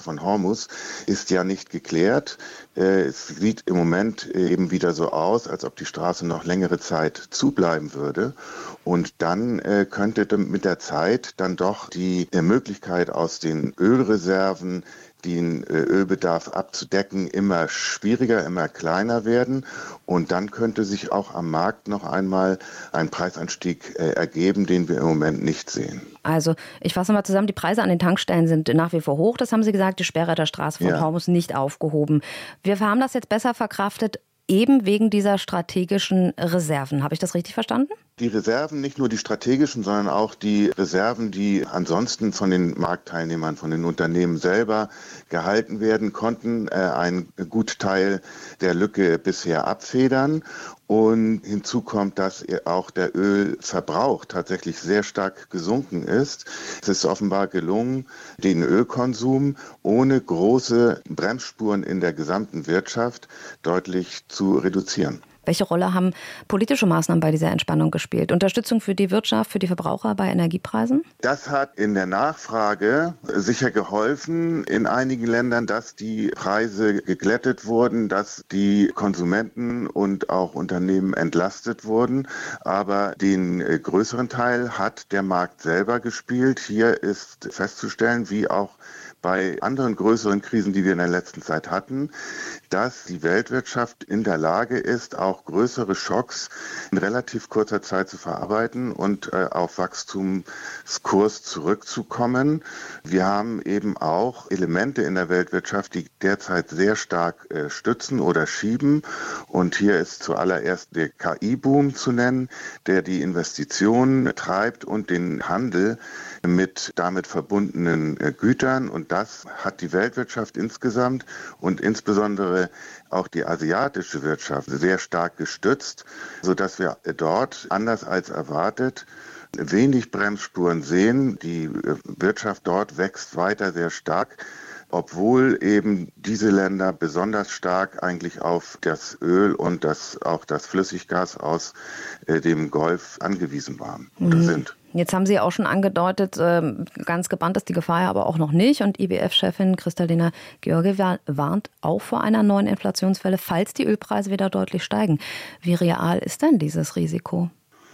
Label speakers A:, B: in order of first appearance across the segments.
A: von Hormuz ist ja nicht geklärt. Es sieht im Moment eben wieder so aus, als ob die Straße noch längere Zeit zubleiben würde. Und dann könnte mit der Zeit dann doch die Möglichkeit aus den Ölreserven, den Ölbedarf abzudecken, immer schwieriger, immer kleiner werden. Und dann könnte sich auch am Markt noch einmal ein Preisanstieg ergeben, den wir im Moment nicht sehen.
B: Also ich fasse mal zusammen, die Preise an den Tankstellen sind nach wie vor hoch. Das haben Sie gesagt, die Sperre der Straße von Hormuz nicht aufgehoben. Wir haben das jetzt besser verkraftet, eben wegen dieser strategischen Reserven. Habe ich das richtig verstanden?
A: Die Reserven, nicht nur die strategischen, sondern auch die Reserven, die ansonsten von den Marktteilnehmern, von den Unternehmen selber gehalten werden, konnten einen Gutteil der Lücke bisher abfedern. Und hinzu kommt, dass auch der Ölverbrauch tatsächlich sehr stark gesunken ist. Es ist offenbar gelungen, den Ölkonsum ohne große Bremsspuren in der gesamten Wirtschaft deutlich zu reduzieren.
B: Welche Rolle haben politische Maßnahmen bei dieser Entspannung gespielt? Unterstützung für die Wirtschaft, für die Verbraucher bei Energiepreisen?
A: Das hat in der Nachfrage sicher geholfen in einigen Ländern, dass die Preise geglättet wurden, dass die Konsumenten und auch Unternehmen entlastet wurden. Aber den größeren Teil hat der Markt selber gespielt. Hier ist festzustellen, wie auch bei anderen größeren Krisen, die wir in der letzten Zeit hatten, dass die Weltwirtschaft in der Lage ist, auch größere Schocks in relativ kurzer Zeit zu verarbeiten und auf Wachstumskurs zurückzukommen. Wir haben eben auch Elemente in der Weltwirtschaft, die derzeit sehr stark stützen oder schieben. Und hier ist zuallererst der KI-Boom zu nennen, der die Investitionen treibt und den Handel mit damit verbundenen Gütern. Und das hat die Weltwirtschaft insgesamt und insbesondere auch die asiatische Wirtschaft sehr stark gestützt, sodass wir dort, anders als erwartet, wenig Bremsspuren sehen. Die Wirtschaft dort wächst weiter sehr stark, obwohl eben diese Länder besonders stark eigentlich auf das Öl und auch das Flüssiggas aus dem Golf angewiesen waren oder sind.
B: Jetzt haben Sie auch schon angedeutet, ganz gebannt ist die Gefahr ja aber auch noch nicht. Und IWF-Chefin Kristalina Georgieva warnt auch vor einer neuen Inflationswelle, falls die Ölpreise wieder deutlich steigen. Wie real ist denn dieses Risiko?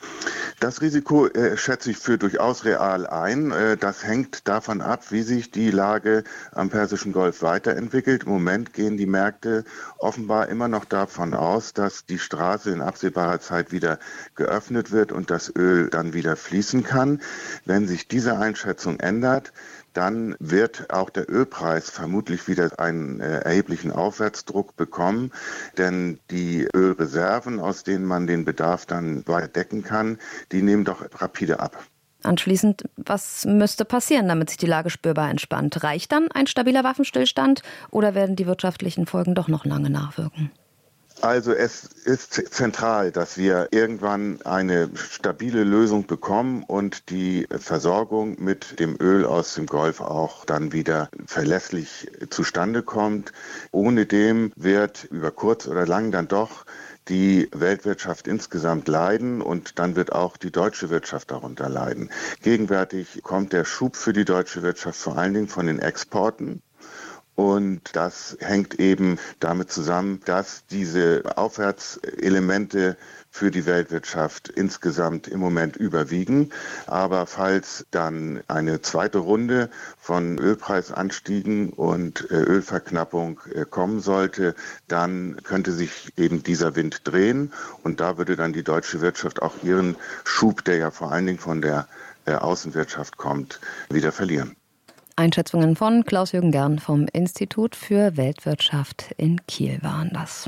A: Das Risiko schätze ich für durchaus real ein. Das hängt davon ab, wie sich die Lage am Persischen Golf weiterentwickelt. Im Moment gehen die Märkte offenbar immer noch davon aus, dass die Straße in absehbarer Zeit wieder geöffnet wird und das Öl dann wieder fließen kann. Wenn sich diese Einschätzung ändert, dann wird auch der Ölpreis vermutlich wieder einen erheblichen Aufwärtsdruck bekommen, denn die Ölreserven, aus denen man den Bedarf dann weiter decken kann, die nehmen doch rapide ab.
B: Anschließend, was müsste passieren, damit sich die Lage spürbar entspannt? Reicht dann ein stabiler Waffenstillstand oder werden die wirtschaftlichen Folgen doch noch lange nachwirken?
A: Also es ist zentral, dass wir irgendwann eine stabile Lösung bekommen und die Versorgung mit dem Öl aus dem Golf auch dann wieder verlässlich zustande kommt. Ohne dem wird über kurz oder lang dann doch die Weltwirtschaft insgesamt leiden und dann wird auch die deutsche Wirtschaft darunter leiden. Gegenwärtig kommt der Schub für die deutsche Wirtschaft vor allen Dingen von den Exporten. Und das hängt eben damit zusammen, dass diese Aufwärtselemente für die Weltwirtschaft insgesamt im Moment überwiegen. Aber falls dann eine zweite Runde von Ölpreisanstiegen und Ölverknappung kommen sollte, dann könnte sich eben dieser Wind drehen. Und da würde dann die deutsche Wirtschaft auch ihren Schub, der ja vor allen Dingen von der Außenwirtschaft kommt, wieder verlieren.
B: Einschätzungen von Klaus-Jürgen Gern vom Institut für Weltwirtschaft in Kiel waren das.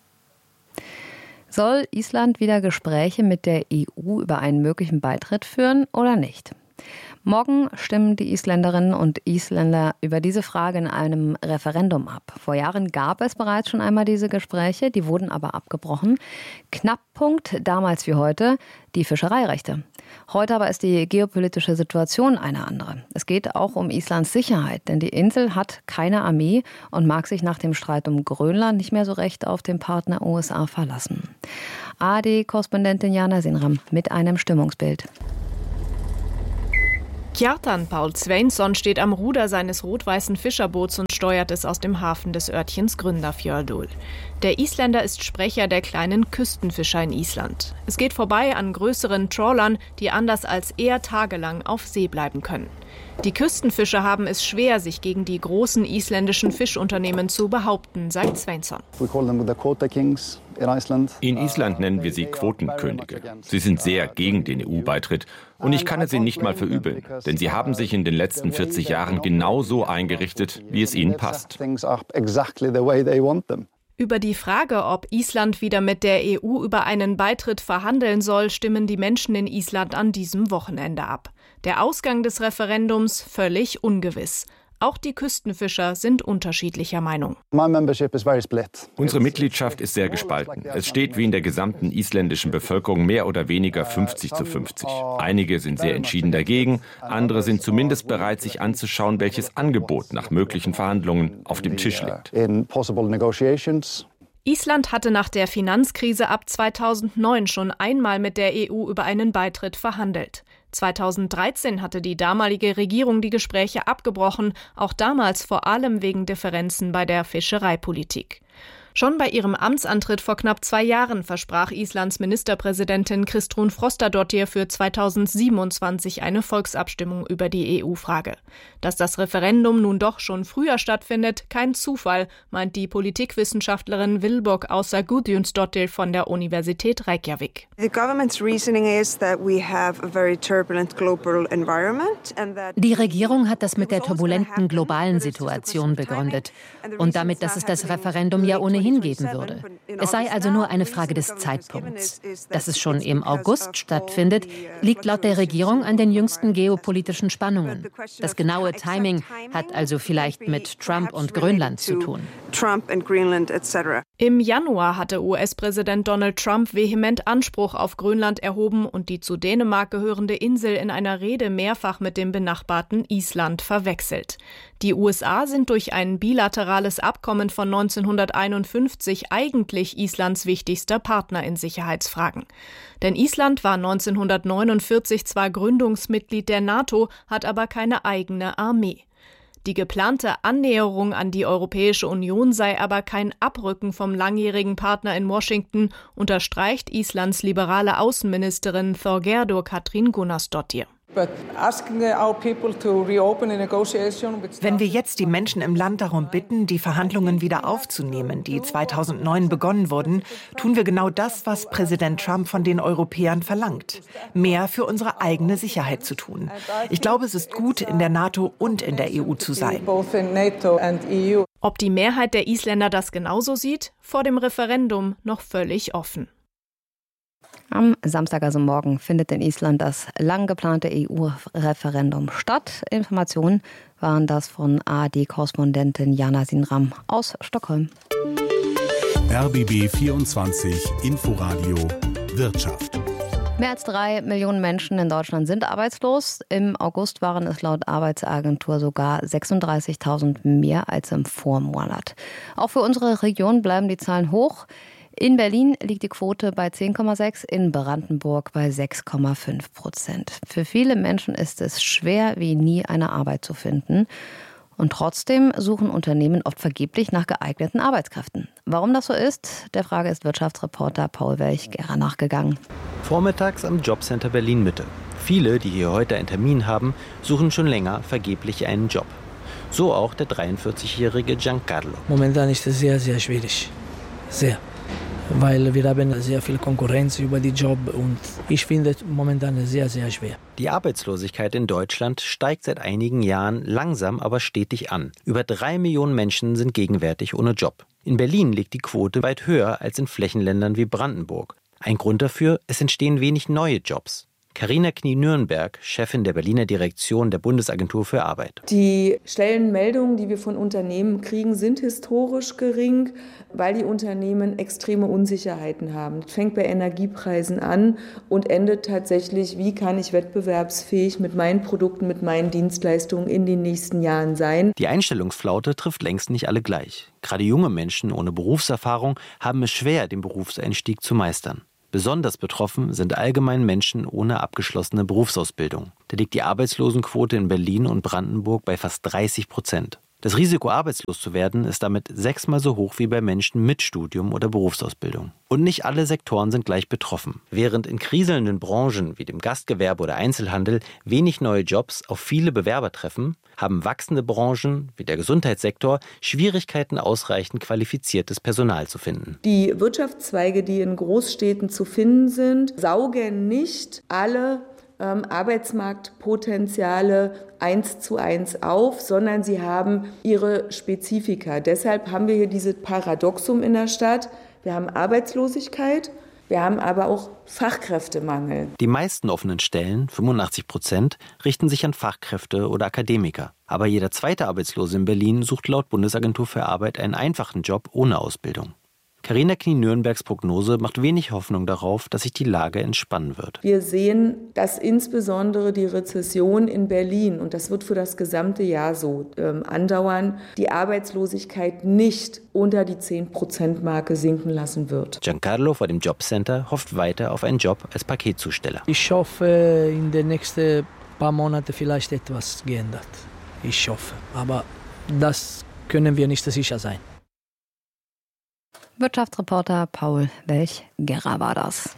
B: Soll Island wieder Gespräche mit der EU über einen möglichen Beitritt führen oder nicht? Morgen stimmen die Isländerinnen und Isländer über diese Frage in einem Referendum ab. Vor Jahren gab es bereits schon einmal diese Gespräche, die wurden aber abgebrochen. Knackpunkt, damals wie heute, die Fischereirechte. Heute aber ist die geopolitische Situation eine andere. Es geht auch um Islands Sicherheit, denn die Insel hat keine Armee und mag sich nach dem Streit um Grönland nicht mehr so recht auf den Partner USA verlassen. ARD-Korrespondentin Jana Sinram mit einem Stimmungsbild.
C: Kjartan Paul Sveinsson steht am Ruder seines rot-weißen Fischerboots und steuert es aus dem Hafen des Örtchens Grundarfjörður. Der Isländer ist Sprecher der kleinen Küstenfischer in Island. Es geht vorbei an größeren Trawlern, die anders als er tagelang auf See bleiben können. Die Küstenfischer haben es schwer, sich gegen die großen isländischen Fischunternehmen zu behaupten, sagt Sveinsson.
D: In Island nennen wir sie Quotenkönige. Sie sind sehr gegen den EU-Beitritt und ich kann es ihnen nicht mal verübeln, denn sie haben sich in den letzten 40 Jahren genauso eingerichtet, wie es ihnen passt.
C: Über die Frage, ob Island wieder mit der EU über einen Beitritt verhandeln soll, stimmen die Menschen in Island an diesem Wochenende ab. Der Ausgang des Referendums völlig ungewiss. Auch die Küstenfischer sind unterschiedlicher Meinung.
D: Unsere Mitgliedschaft ist sehr gespalten. Es steht wie in der gesamten isländischen Bevölkerung mehr oder weniger 50-50. Einige sind sehr entschieden dagegen, andere sind zumindest bereit, sich anzuschauen, welches Angebot nach möglichen Verhandlungen auf dem Tisch liegt.
C: Island hatte nach der Finanzkrise ab 2009 schon einmal mit der EU über einen Beitritt verhandelt. 2013 hatte die damalige Regierung die Gespräche abgebrochen, auch damals vor allem wegen Differenzen bei der Fischereipolitik. Schon bei ihrem Amtsantritt vor knapp 2 Jahren versprach Islands Ministerpräsidentin Kristrún Frostadóttir für 2027 eine Volksabstimmung über die EU-Frage. Dass das Referendum nun doch schon früher stattfindet, kein Zufall, meint die Politikwissenschaftlerin Vilborg Ása Guðjónsdóttir von der Universität Reykjavik.
E: Die Regierung hat das mit der turbulenten globalen Situation begründet und damit, dass es das Referendum ja ohnehin geben würde. Es sei also nur eine Frage des Zeitpunkts. Dass es schon im August stattfindet, liegt laut der Regierung an den jüngsten geopolitischen Spannungen. Das genaue Timing hat also vielleicht mit Trump und Grönland zu tun.
C: Im Januar hatte US-Präsident Donald Trump vehement Anspruch auf Grönland erhoben und die zu Dänemark gehörende Insel in einer Rede mehrfach mit dem benachbarten Island verwechselt. Die USA sind durch ein bilaterales Abkommen von 1951 eigentlich Islands wichtigster Partner in Sicherheitsfragen. Denn Island war 1949 zwar Gründungsmitglied der NATO, hat aber keine eigene Armee. Die geplante Annäherung an die Europäische Union sei aber kein Abrücken vom langjährigen Partner in Washington, unterstreicht Islands liberale Außenministerin Þorgerður Katrín Gunnarsdóttir.
F: Wenn wir jetzt die Menschen im Land darum bitten, die Verhandlungen wieder aufzunehmen, die 2009 begonnen wurden, tun wir genau das, was Präsident Trump von den Europäern verlangt. Mehr für unsere eigene Sicherheit zu tun. Ich glaube, es ist gut, in der NATO und in der EU zu sein.
C: Ob die Mehrheit der Isländer das genauso sieht, vor dem Referendum noch völlig offen.
B: Am Samstag, also morgen, findet in Island das lang geplante EU-Referendum statt. Informationen waren das von ARD-Korrespondentin Jana Sinram aus Stockholm.
G: RBB 24 Inforadio Wirtschaft.
B: Mehr als 3 Millionen Menschen in Deutschland sind arbeitslos. Im August waren es laut Arbeitsagentur sogar 36.000 mehr als im Vormonat. Auch für unsere Region bleiben die Zahlen hoch. In Berlin liegt die Quote bei 10,6, in Brandenburg bei 6,5%. Für viele Menschen ist es schwer wie nie, eine Arbeit zu finden. Und trotzdem suchen Unternehmen oft vergeblich nach geeigneten Arbeitskräften. Warum das so ist, der Frage ist Wirtschaftsreporter Paul Welch-Gerrer nachgegangen.
H: Vormittags am Jobcenter Berlin-Mitte. Viele, die hier heute einen Termin haben, suchen schon länger vergeblich einen Job. So auch der 43-jährige Giancarlo.
I: Momentan ist es sehr, sehr schwierig. Sehr. Weil wir haben sehr viel Konkurrenz über die Job und ich finde es momentan sehr, sehr schwer.
H: Die Arbeitslosigkeit in Deutschland steigt seit einigen Jahren langsam, aber stetig an. Über 3 Millionen Menschen sind gegenwärtig ohne Job. In Berlin liegt die Quote weit höher als in Flächenländern wie Brandenburg. Ein Grund dafür, es entstehen wenig neue Jobs. Carina Knie-Nürnberg, Chefin der Berliner Direktion der Bundesagentur für Arbeit.
J: Die Stellenmeldungen, die wir von Unternehmen kriegen, sind historisch gering, weil die Unternehmen extreme Unsicherheiten haben. Es fängt bei Energiepreisen an und endet tatsächlich, wie kann ich wettbewerbsfähig mit meinen Produkten, mit meinen Dienstleistungen in den nächsten Jahren sein.
H: Die Einstellungsflaute trifft längst nicht alle gleich. Gerade junge Menschen ohne Berufserfahrung haben es schwer, den Berufseinstieg zu meistern. Besonders betroffen sind allgemein Menschen ohne abgeschlossene Berufsausbildung. Da liegt die Arbeitslosenquote in Berlin und Brandenburg bei fast 30%. Das Risiko, arbeitslos zu werden, ist damit 6-mal so hoch wie bei Menschen mit Studium oder Berufsausbildung. Und nicht alle Sektoren sind gleich betroffen. Während in kriselnden Branchen wie dem Gastgewerbe oder Einzelhandel wenig neue Jobs auf viele Bewerber treffen, haben wachsende Branchen wie der Gesundheitssektor Schwierigkeiten, ausreichend qualifiziertes Personal zu finden.
J: Die Wirtschaftszweige, die in Großstädten zu finden sind, saugen nicht alle Arbeitsmarktpotenziale 1:1 auf, sondern sie haben ihre Spezifika. Deshalb haben wir hier dieses Paradoxum in der Stadt. Wir haben Arbeitslosigkeit, wir haben aber auch Fachkräftemangel.
H: Die meisten offenen Stellen, 85%, richten sich an Fachkräfte oder Akademiker. Aber jeder zweite Arbeitslose in Berlin sucht laut Bundesagentur für Arbeit einen einfachen Job ohne Ausbildung. Carina Knie-Nürnbergs Prognose macht wenig Hoffnung darauf, dass sich die Lage entspannen wird.
J: Wir sehen, dass insbesondere die Rezession in Berlin, und das wird für das gesamte Jahr so andauern, die Arbeitslosigkeit nicht unter die 10%-Marke sinken lassen wird.
H: Giancarlo vor dem Jobcenter hofft weiter auf einen Job als Paketzusteller.
I: Ich hoffe, in den nächsten paar Monaten vielleicht etwas geändert. Ich hoffe, aber das können wir nicht sicher sein.
B: Wirtschaftsreporter Paul Welch-Gerrer war das.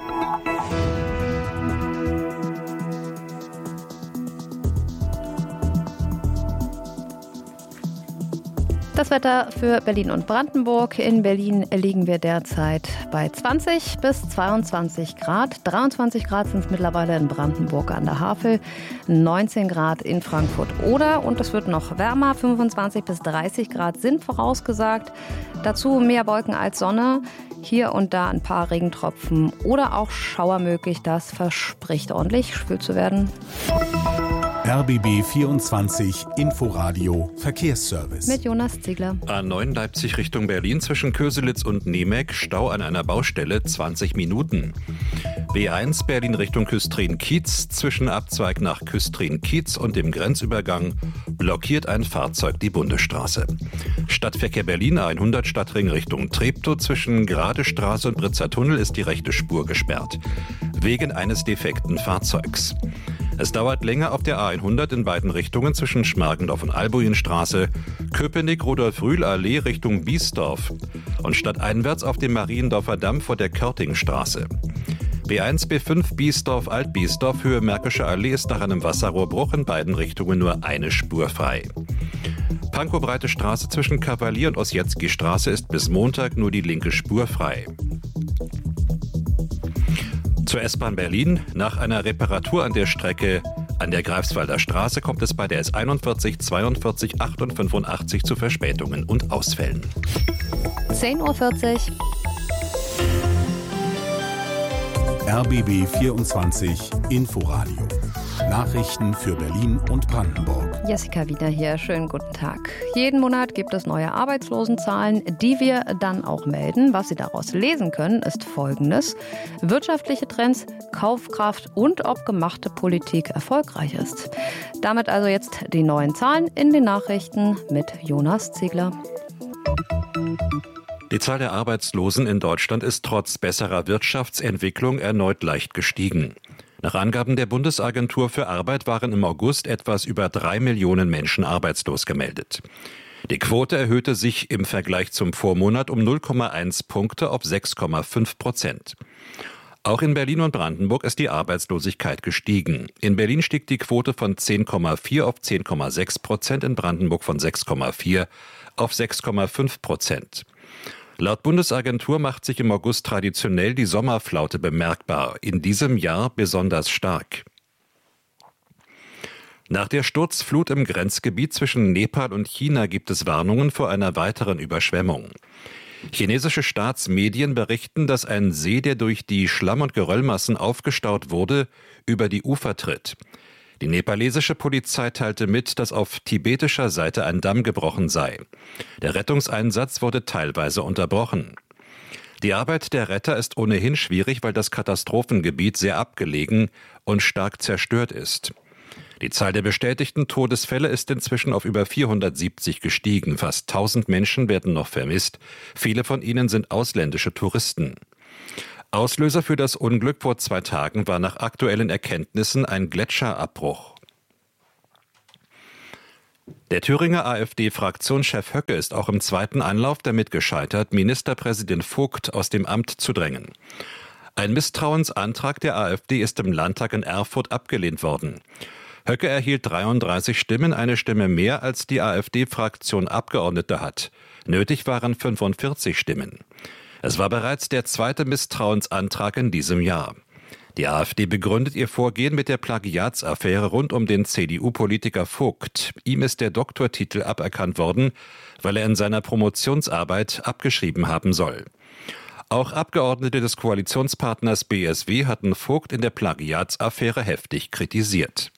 B: Das Wetter für Berlin und Brandenburg. In Berlin liegen wir derzeit bei 20 bis 22 Grad. 23 Grad sind es mittlerweile in Brandenburg an der Havel, 19 Grad in Frankfurt-Oder und es wird noch wärmer. 25 bis 30 Grad sind vorausgesagt. Dazu mehr Wolken als Sonne. Hier und da ein paar Regentropfen oder auch Schauer möglich. Das verspricht ordentlich schwül zu werden.
G: RBB 24 Inforadio Verkehrsservice.
B: Mit Jonas Ziegler.
K: A9 Leipzig Richtung Berlin zwischen Köselitz und Nemec. Stau an einer Baustelle 20 Minuten. B1 Berlin Richtung Küstrin-Kiez. Zwischen Abzweig nach Küstrin-Kiez und dem Grenzübergang blockiert ein Fahrzeug die Bundesstraße. Stadtverkehr Berlin A100 Stadtring Richtung Treptow. Zwischen Gradestraße und Britzer Tunnel ist die rechte Spur gesperrt. Wegen eines defekten Fahrzeugs. Es dauert länger auf der A100 in beiden Richtungen zwischen Schmargendorf und Albuinstraße, Köpenick-Rudolf-Rühl-Allee Richtung Biesdorf und stadteinwärts auf dem Mariendorfer Damm vor der Körtingstraße. B1 B5 Biesdorf-Alt-Biesdorf Höhe Märkische Allee ist nach einem Wasserrohrbruch in beiden Richtungen nur eine Spur frei. Pankow-Breite Straße zwischen Kavalier und Ossietzky-Straße ist bis Montag nur die linke Spur frei. Zur S-Bahn Berlin. Nach einer Reparatur an der Strecke an der Greifswalder Straße kommt es bei der S41, 42, 8 und 85 zu Verspätungen und Ausfällen.
B: 10:40 Uhr.
G: RBB 24 Inforadio. Nachrichten für Berlin und Brandenburg.
B: Jessica wieder hier. Schönen guten Tag. Jeden Monat gibt es neue Arbeitslosenzahlen, die wir dann auch melden. Was Sie daraus lesen können, ist Folgendes: wirtschaftliche Trends, Kaufkraft und ob gemachte Politik erfolgreich ist. Damit also jetzt die neuen Zahlen in den Nachrichten mit Jonas Ziegler.
K: Die Zahl der Arbeitslosen in Deutschland ist trotz besserer Wirtschaftsentwicklung erneut leicht gestiegen. Nach Angaben der Bundesagentur für Arbeit waren im August etwas über 3 Millionen Menschen arbeitslos gemeldet. Die Quote erhöhte sich im Vergleich zum Vormonat um 0,1 Punkte auf 6,5%. Auch in Berlin und Brandenburg ist die Arbeitslosigkeit gestiegen. In Berlin stieg die Quote von 10,4 auf 10,6%, in Brandenburg von 6,4 auf 6,5%. Laut Bundesagentur macht sich im August traditionell die Sommerflaute bemerkbar, in diesem Jahr besonders stark. Nach der Sturzflut im Grenzgebiet zwischen Nepal und China gibt es Warnungen vor einer weiteren Überschwemmung. Chinesische Staatsmedien berichten, dass ein See, der durch die Schlamm- und Geröllmassen aufgestaut wurde, über die Ufer tritt. Die nepalesische Polizei teilte mit, dass auf tibetischer Seite ein Damm gebrochen sei. Der Rettungseinsatz wurde teilweise unterbrochen. Die Arbeit der Retter ist ohnehin schwierig, weil das Katastrophengebiet sehr abgelegen und stark zerstört ist. Die Zahl der bestätigten Todesfälle ist inzwischen auf über 470 gestiegen. Fast 1000 Menschen werden noch vermisst. Viele von ihnen sind ausländische Touristen. Auslöser für das Unglück vor 2 Tagen war nach aktuellen Erkenntnissen ein Gletscherabbruch. Der Thüringer AfD-Fraktionschef Höcke ist auch im zweiten Anlauf damit gescheitert, Ministerpräsident Vogt aus dem Amt zu drängen. Ein Misstrauensantrag der AfD ist im Landtag in Erfurt abgelehnt worden. Höcke erhielt 33 Stimmen, eine Stimme mehr als die AfD-Fraktion Abgeordnete hat. Nötig waren 45 Stimmen. Es war bereits der zweite Misstrauensantrag in diesem Jahr. Die AfD begründet ihr Vorgehen mit der Plagiatsaffäre rund um den CDU-Politiker Vogt. Ihm ist der Doktortitel aberkannt worden, weil er in seiner Promotionsarbeit abgeschrieben haben soll. Auch Abgeordnete des Koalitionspartners BSW hatten Vogt in der Plagiatsaffäre heftig kritisiert.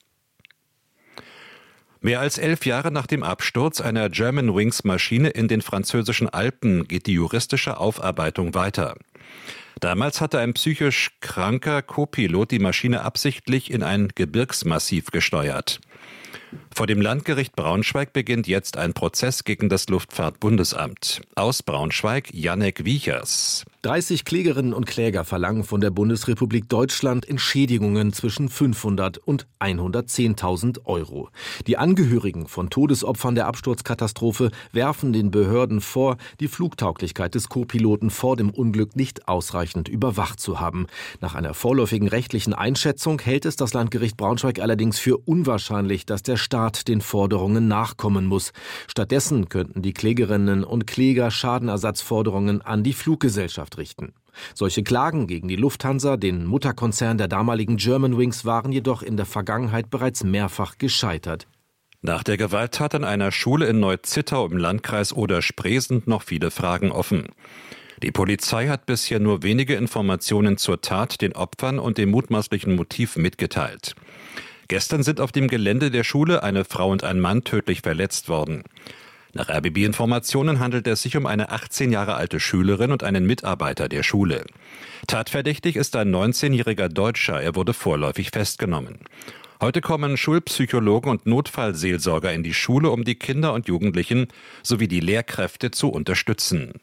K: Mehr als 11 Jahre nach dem Absturz einer Germanwings-Maschine in den französischen Alpen geht die juristische Aufarbeitung weiter. Damals hatte ein psychisch kranker Co-Pilot die Maschine absichtlich in ein Gebirgsmassiv gesteuert. Vor dem Landgericht Braunschweig beginnt jetzt ein Prozess gegen das Luftfahrtbundesamt. Aus Braunschweig Jannek Wiechers.
L: 30 Klägerinnen und Kläger verlangen von der Bundesrepublik Deutschland Entschädigungen zwischen 500 und 110.000 Euro. Die Angehörigen von Todesopfern der Absturzkatastrophe werfen den Behörden vor, die Flugtauglichkeit des Co-Piloten vor dem Unglück nicht ausreichend überwacht zu haben. Nach einer vorläufigen rechtlichen Einschätzung hält es das Landgericht Braunschweig allerdings für unwahrscheinlich, dass der Staat den Forderungen nachkommen muss. Stattdessen könnten die Klägerinnen und Kläger Schadenersatzforderungen an die Fluggesellschaft richten. Solche Klagen gegen die Lufthansa, den Mutterkonzern der damaligen Germanwings, waren jedoch in der Vergangenheit bereits mehrfach gescheitert.
K: Nach der Gewalttat an einer Schule in Neu-Zittau im Landkreis Oder-Spree sind noch viele Fragen offen. Die Polizei hat bisher nur wenige Informationen zur Tat, den Opfern und dem mutmaßlichen Motiv mitgeteilt. Gestern sind auf dem Gelände der Schule eine Frau und ein Mann tödlich verletzt worden. Nach RBB-Informationen handelt es sich um eine 18 Jahre alte Schülerin und einen Mitarbeiter der Schule. Tatverdächtig ist ein 19-jähriger Deutscher, er wurde vorläufig festgenommen. Heute kommen Schulpsychologen und Notfallseelsorger in die Schule, um die Kinder und Jugendlichen sowie die Lehrkräfte zu unterstützen.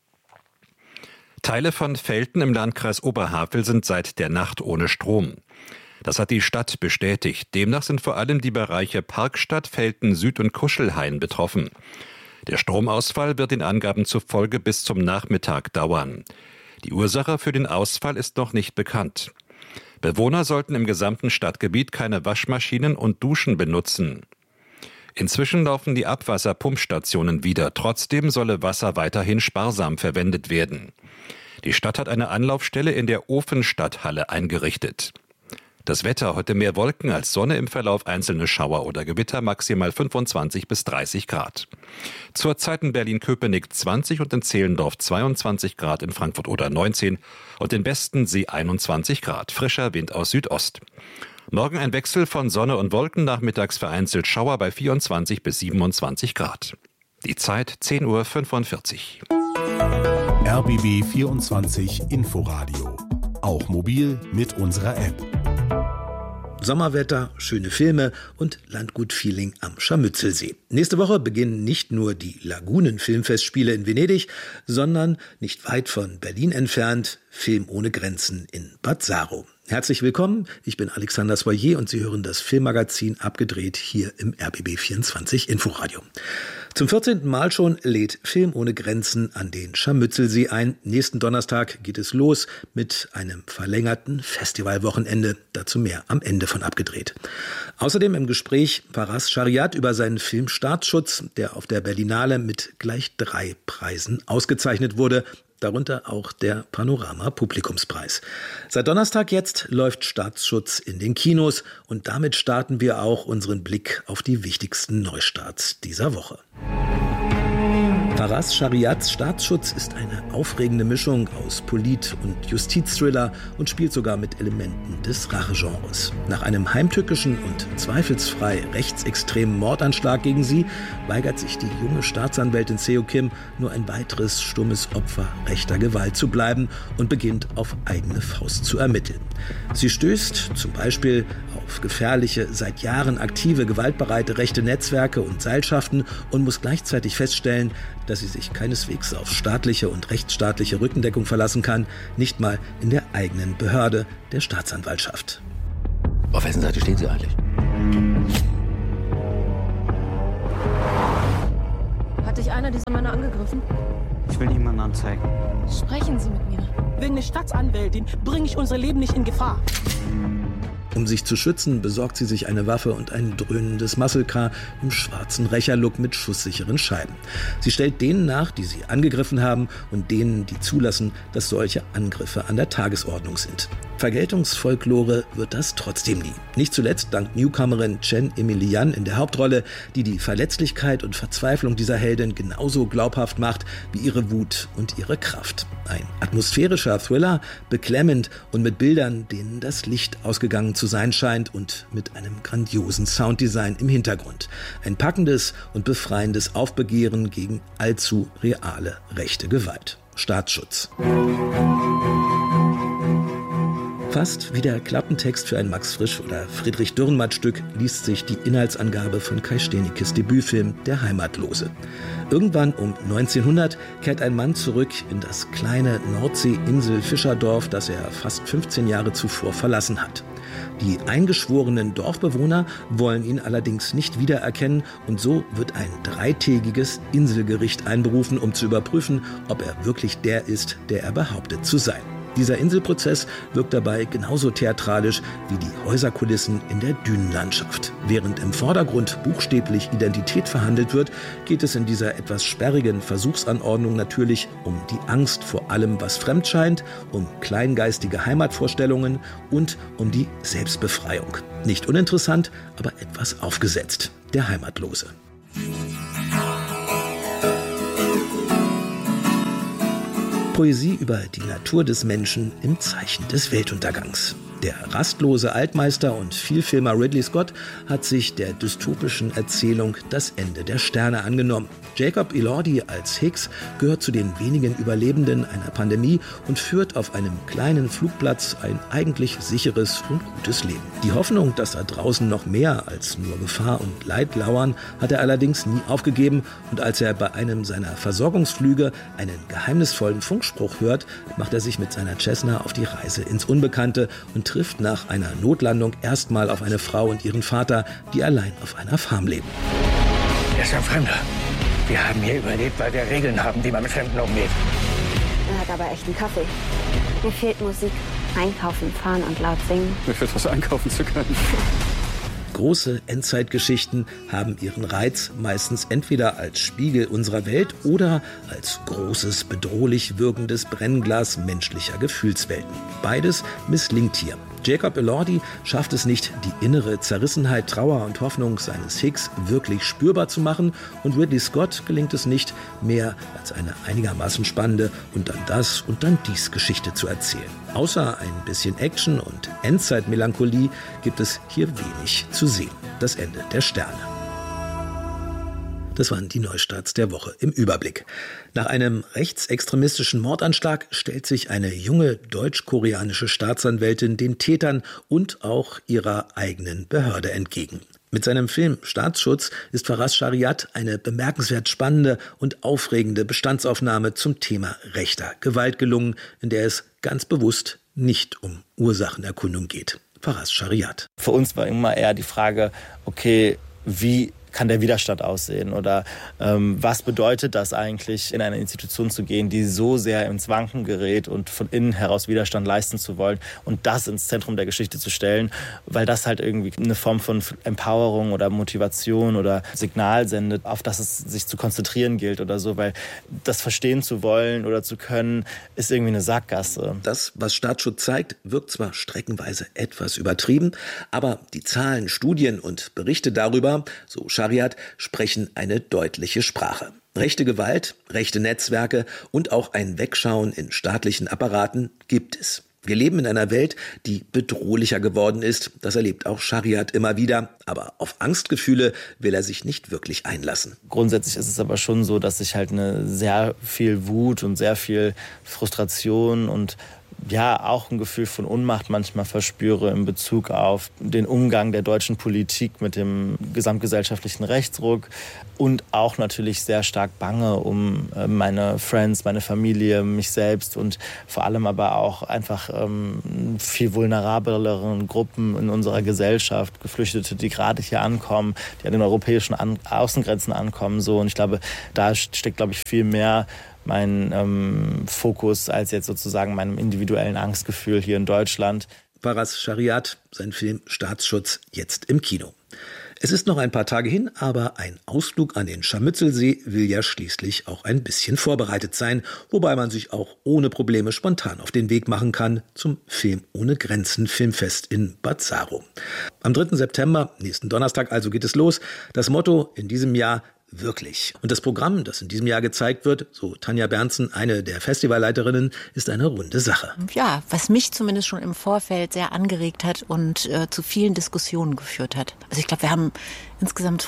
K: Teile von Velten im Landkreis Oberhavel sind seit der Nacht ohne Strom. Das hat die Stadt bestätigt. Demnach sind vor allem die Bereiche Parkstadt, Velten Süd und Kuschelhain betroffen. Der Stromausfall wird den Angaben zufolge bis zum Nachmittag dauern. Die Ursache für den Ausfall ist noch nicht bekannt. Bewohner sollten im gesamten Stadtgebiet keine Waschmaschinen und Duschen benutzen. Inzwischen laufen die Abwasserpumpstationen wieder. Trotzdem solle Wasser weiterhin sparsam verwendet werden. Die Stadt hat eine Anlaufstelle in der Ofenstadthalle eingerichtet. Das Wetter: heute mehr Wolken als Sonne, im Verlauf einzelne Schauer oder Gewitter, maximal 25 bis 30 Grad. Zurzeit in Berlin-Köpenick 20 und in Zehlendorf 22 Grad, in Frankfurt oder 19 und in Bestensee 21 Grad. Frischer Wind aus Südost. Morgen ein Wechsel von Sonne und Wolken, nachmittags vereinzelt Schauer bei 24 bis 27 Grad. Die Zeit 10:45 Uhr.
G: RBB 24 Inforadio. Auch mobil mit unserer App.
M: Sommerwetter, schöne Filme und Landgut-Feeling am Scharmützelsee. Nächste Woche beginnen nicht nur die Lagunen-Filmfestspiele in Venedig, sondern nicht weit von Berlin entfernt Film ohne Grenzen in Bad Saro. Herzlich willkommen, ich bin Alexander Soyer und Sie hören das Filmmagazin Abgedreht hier im RBB 24 Inforadio. Zum 14. Mal schon lädt Film ohne Grenzen an den Scharmützelsee ein. Nächsten Donnerstag geht es los mit einem verlängerten Festivalwochenende. Dazu mehr am Ende von Abgedreht. Außerdem im Gespräch Faraz Shariat über seinen Film Staatsschutz, der auf der Berlinale mit gleich 3 Preisen ausgezeichnet wurde. Darunter auch der Panorama-Publikumspreis. Seit Donnerstag jetzt läuft Staatsschutz in den Kinos und damit starten wir auch unseren Blick auf die wichtigsten Neustarts dieser Woche. Faraz Shariats Staatsschutz ist eine aufregende Mischung aus Polit- und Justizthriller und spielt sogar mit Elementen des Rachegenres. Nach einem heimtückischen und zweifelsfrei rechtsextremen Mordanschlag gegen sie weigert sich die junge Staatsanwältin Seo Kim, nur ein weiteres stummes Opfer rechter Gewalt zu bleiben und beginnt auf eigene Faust zu ermitteln. Sie stößt zum Beispiel auf gefährliche, seit Jahren aktive, gewaltbereite rechte Netzwerke und Seilschaften und muss gleichzeitig feststellen, dass dass sie sich keineswegs auf staatliche und rechtsstaatliche Rückendeckung verlassen kann, nicht mal in der eigenen Behörde, der Staatsanwaltschaft.
N: Auf wessen Seite stehen Sie eigentlich?
O: Hat dich einer dieser Männer angegriffen?
P: Ich will niemanden anzeigen.
O: Sprechen Sie mit mir.
Q: Wegen der Staatsanwältin bringe ich unser Leben nicht in Gefahr.
M: Um sich zu schützen, besorgt sie sich eine Waffe und ein dröhnendes Muscle Car im schwarzen Rächerlook mit schusssicheren Scheiben. Sie stellt denen nach, die sie angegriffen haben, und denen, die zulassen, dass solche Angriffe an der Tagesordnung sind. Vergeltungsfolklore wird das trotzdem nie. Nicht zuletzt dank Newcomerin Chen Emilian in der Hauptrolle, die die Verletzlichkeit und Verzweiflung dieser Heldin genauso glaubhaft macht wie ihre Wut und ihre Kraft. Ein atmosphärischer Thriller, beklemmend und mit Bildern, denen das Licht ausgegangen zu sein scheint, und mit einem grandiosen Sounddesign im Hintergrund. Ein packendes und befreiendes Aufbegehren gegen allzu reale rechte Gewalt. Staatsschutz. Fast wie der Klappentext für ein Max Frisch oder Friedrich Dürrenmatt-Stück liest sich die Inhaltsangabe von Kai Stenicke's Debütfilm Der Heimatlose. Irgendwann um 1900 kehrt ein Mann zurück in das kleine Nordsee-Insel-Fischerdorf, das er fast 15 Jahre zuvor verlassen hat. Die eingeschworenen Dorfbewohner wollen ihn allerdings nicht wiedererkennen, und so wird ein 3-tägiges Inselgericht einberufen, um zu überprüfen, ob er wirklich der ist, der er behauptet zu sein. Dieser Inselprozess wirkt dabei genauso theatralisch wie die Häuserkulissen in der Dünenlandschaft. Während im Vordergrund buchstäblich Identität verhandelt wird, geht es in dieser etwas sperrigen Versuchsanordnung natürlich um die Angst vor allem, was fremd scheint, um kleingeistige Heimatvorstellungen und um die Selbstbefreiung. Nicht uninteressant, aber etwas aufgesetzt. Der Heimatlose. Poesie über die Natur des Menschen im Zeichen des Weltuntergangs. Der rastlose Altmeister und Vielfilmer Ridley Scott hat sich der dystopischen Erzählung Das Ende der Sterne angenommen. Jacob Elordi als Higgs gehört zu den wenigen Überlebenden einer Pandemie und führt auf einem kleinen Flugplatz ein eigentlich sicheres und gutes Leben. Die Hoffnung, dass da draußen noch mehr als nur Gefahr und Leid lauern, hat er allerdings nie aufgegeben, und als er bei einem seiner Versorgungsflüge einen geheimnisvollen Funkspruch hört, macht er sich mit seiner Cessna auf die Reise ins Unbekannte und trifft nach einer Notlandung erstmal auf eine Frau und ihren Vater, die allein auf einer Farm leben.
P: Er ist ein Fremder. Wir haben hier überlebt, weil wir Regeln haben, wie man mit Fremden umgeht.
R: Er hat aber echt einen Kaffee. Mir fehlt Musik. Einkaufen, fahren und laut singen.
S: Mir fehlt was einkaufen zu können.
M: Große Endzeitgeschichten haben ihren Reiz meistens entweder als Spiegel unserer Welt oder als großes, bedrohlich wirkendes Brennglas menschlicher Gefühlswelten. Beides misslingt hier. Jacob Elordi schafft es nicht, die innere Zerrissenheit, Trauer und Hoffnung seines Higgs wirklich spürbar zu machen, und Ridley Scott gelingt es nicht, mehr als eine einigermaßen spannende und dann das und dann dies Geschichte zu erzählen. Außer ein bisschen Action und Endzeitmelancholie gibt es hier wenig zu sehen. Das Ende der Sterne. Das waren die Neustarts der Woche im Überblick. Nach einem rechtsextremistischen Mordanschlag stellt sich eine junge deutsch-koreanische Staatsanwältin den Tätern und auch ihrer eigenen Behörde entgegen. Mit seinem Film Staatsschutz ist Faraz Shariat eine bemerkenswert spannende und aufregende Bestandsaufnahme zum Thema rechter Gewalt gelungen, in der es ganz bewusst nicht um Ursachenerkundung geht. Faraz Shariat.
T: Für uns war immer eher die Frage, okay, wie kann der Widerstand aussehen oder was bedeutet das eigentlich, in eine Institution zu gehen, die so sehr ins Wanken gerät und von innen heraus Widerstand leisten zu wollen und das ins Zentrum der Geschichte zu stellen, weil das halt irgendwie eine Form von Empowerung oder Motivation oder Signal sendet, auf das es sich zu konzentrieren gilt oder so, weil das verstehen zu wollen oder zu können, ist irgendwie eine Sackgasse.
M: Das, was Staatsschutz zeigt, wirkt zwar streckenweise etwas übertrieben, aber die Zahlen, Studien und Berichte darüber, so Shariat, sprechen eine deutliche Sprache. Rechte Gewalt, rechte Netzwerke und auch ein Wegschauen in staatlichen Apparaten gibt es. Wir leben in einer Welt, die bedrohlicher geworden ist. Das erlebt auch Shariat immer wieder. Aber auf Angstgefühle will er sich nicht wirklich einlassen.
T: Grundsätzlich ist es aber schon so, dass sich halt eine sehr viel Wut und sehr viel Frustration und auch ein Gefühl von Ohnmacht manchmal verspüre in Bezug auf den Umgang der deutschen Politik mit dem gesamtgesellschaftlichen Rechtsruck und auch natürlich sehr stark bange um meine Friends, meine Familie, mich selbst und vor allem aber auch einfach viel vulnerableren Gruppen in unserer Gesellschaft, Geflüchtete, die gerade hier ankommen, die an den europäischen Außengrenzen ankommen. So. Und ich glaube, da steckt, glaube ich, viel mehr mein Fokus als jetzt sozusagen meinem individuellen Angstgefühl hier in Deutschland.
M: Faraz Shariat, sein Film Staatsschutz, jetzt im Kino. Es ist noch ein paar Tage hin, aber ein Ausflug an den Scharmützelsee will ja schließlich auch ein bisschen vorbereitet sein, wobei man sich auch ohne Probleme spontan auf den Weg machen kann zum Film ohne Grenzen Filmfest in Bad Saro. Am 3. September, nächsten Donnerstag also, geht es los. Das Motto in diesem Jahr: wirklich. Und das Programm, das in diesem Jahr gezeigt wird, so Tanja Berndsen, eine der Festivalleiterinnen, ist eine runde Sache.
S: Ja, was mich zumindest schon im Vorfeld sehr angeregt hat und zu vielen Diskussionen geführt hat. Also ich glaube, wir haben insgesamt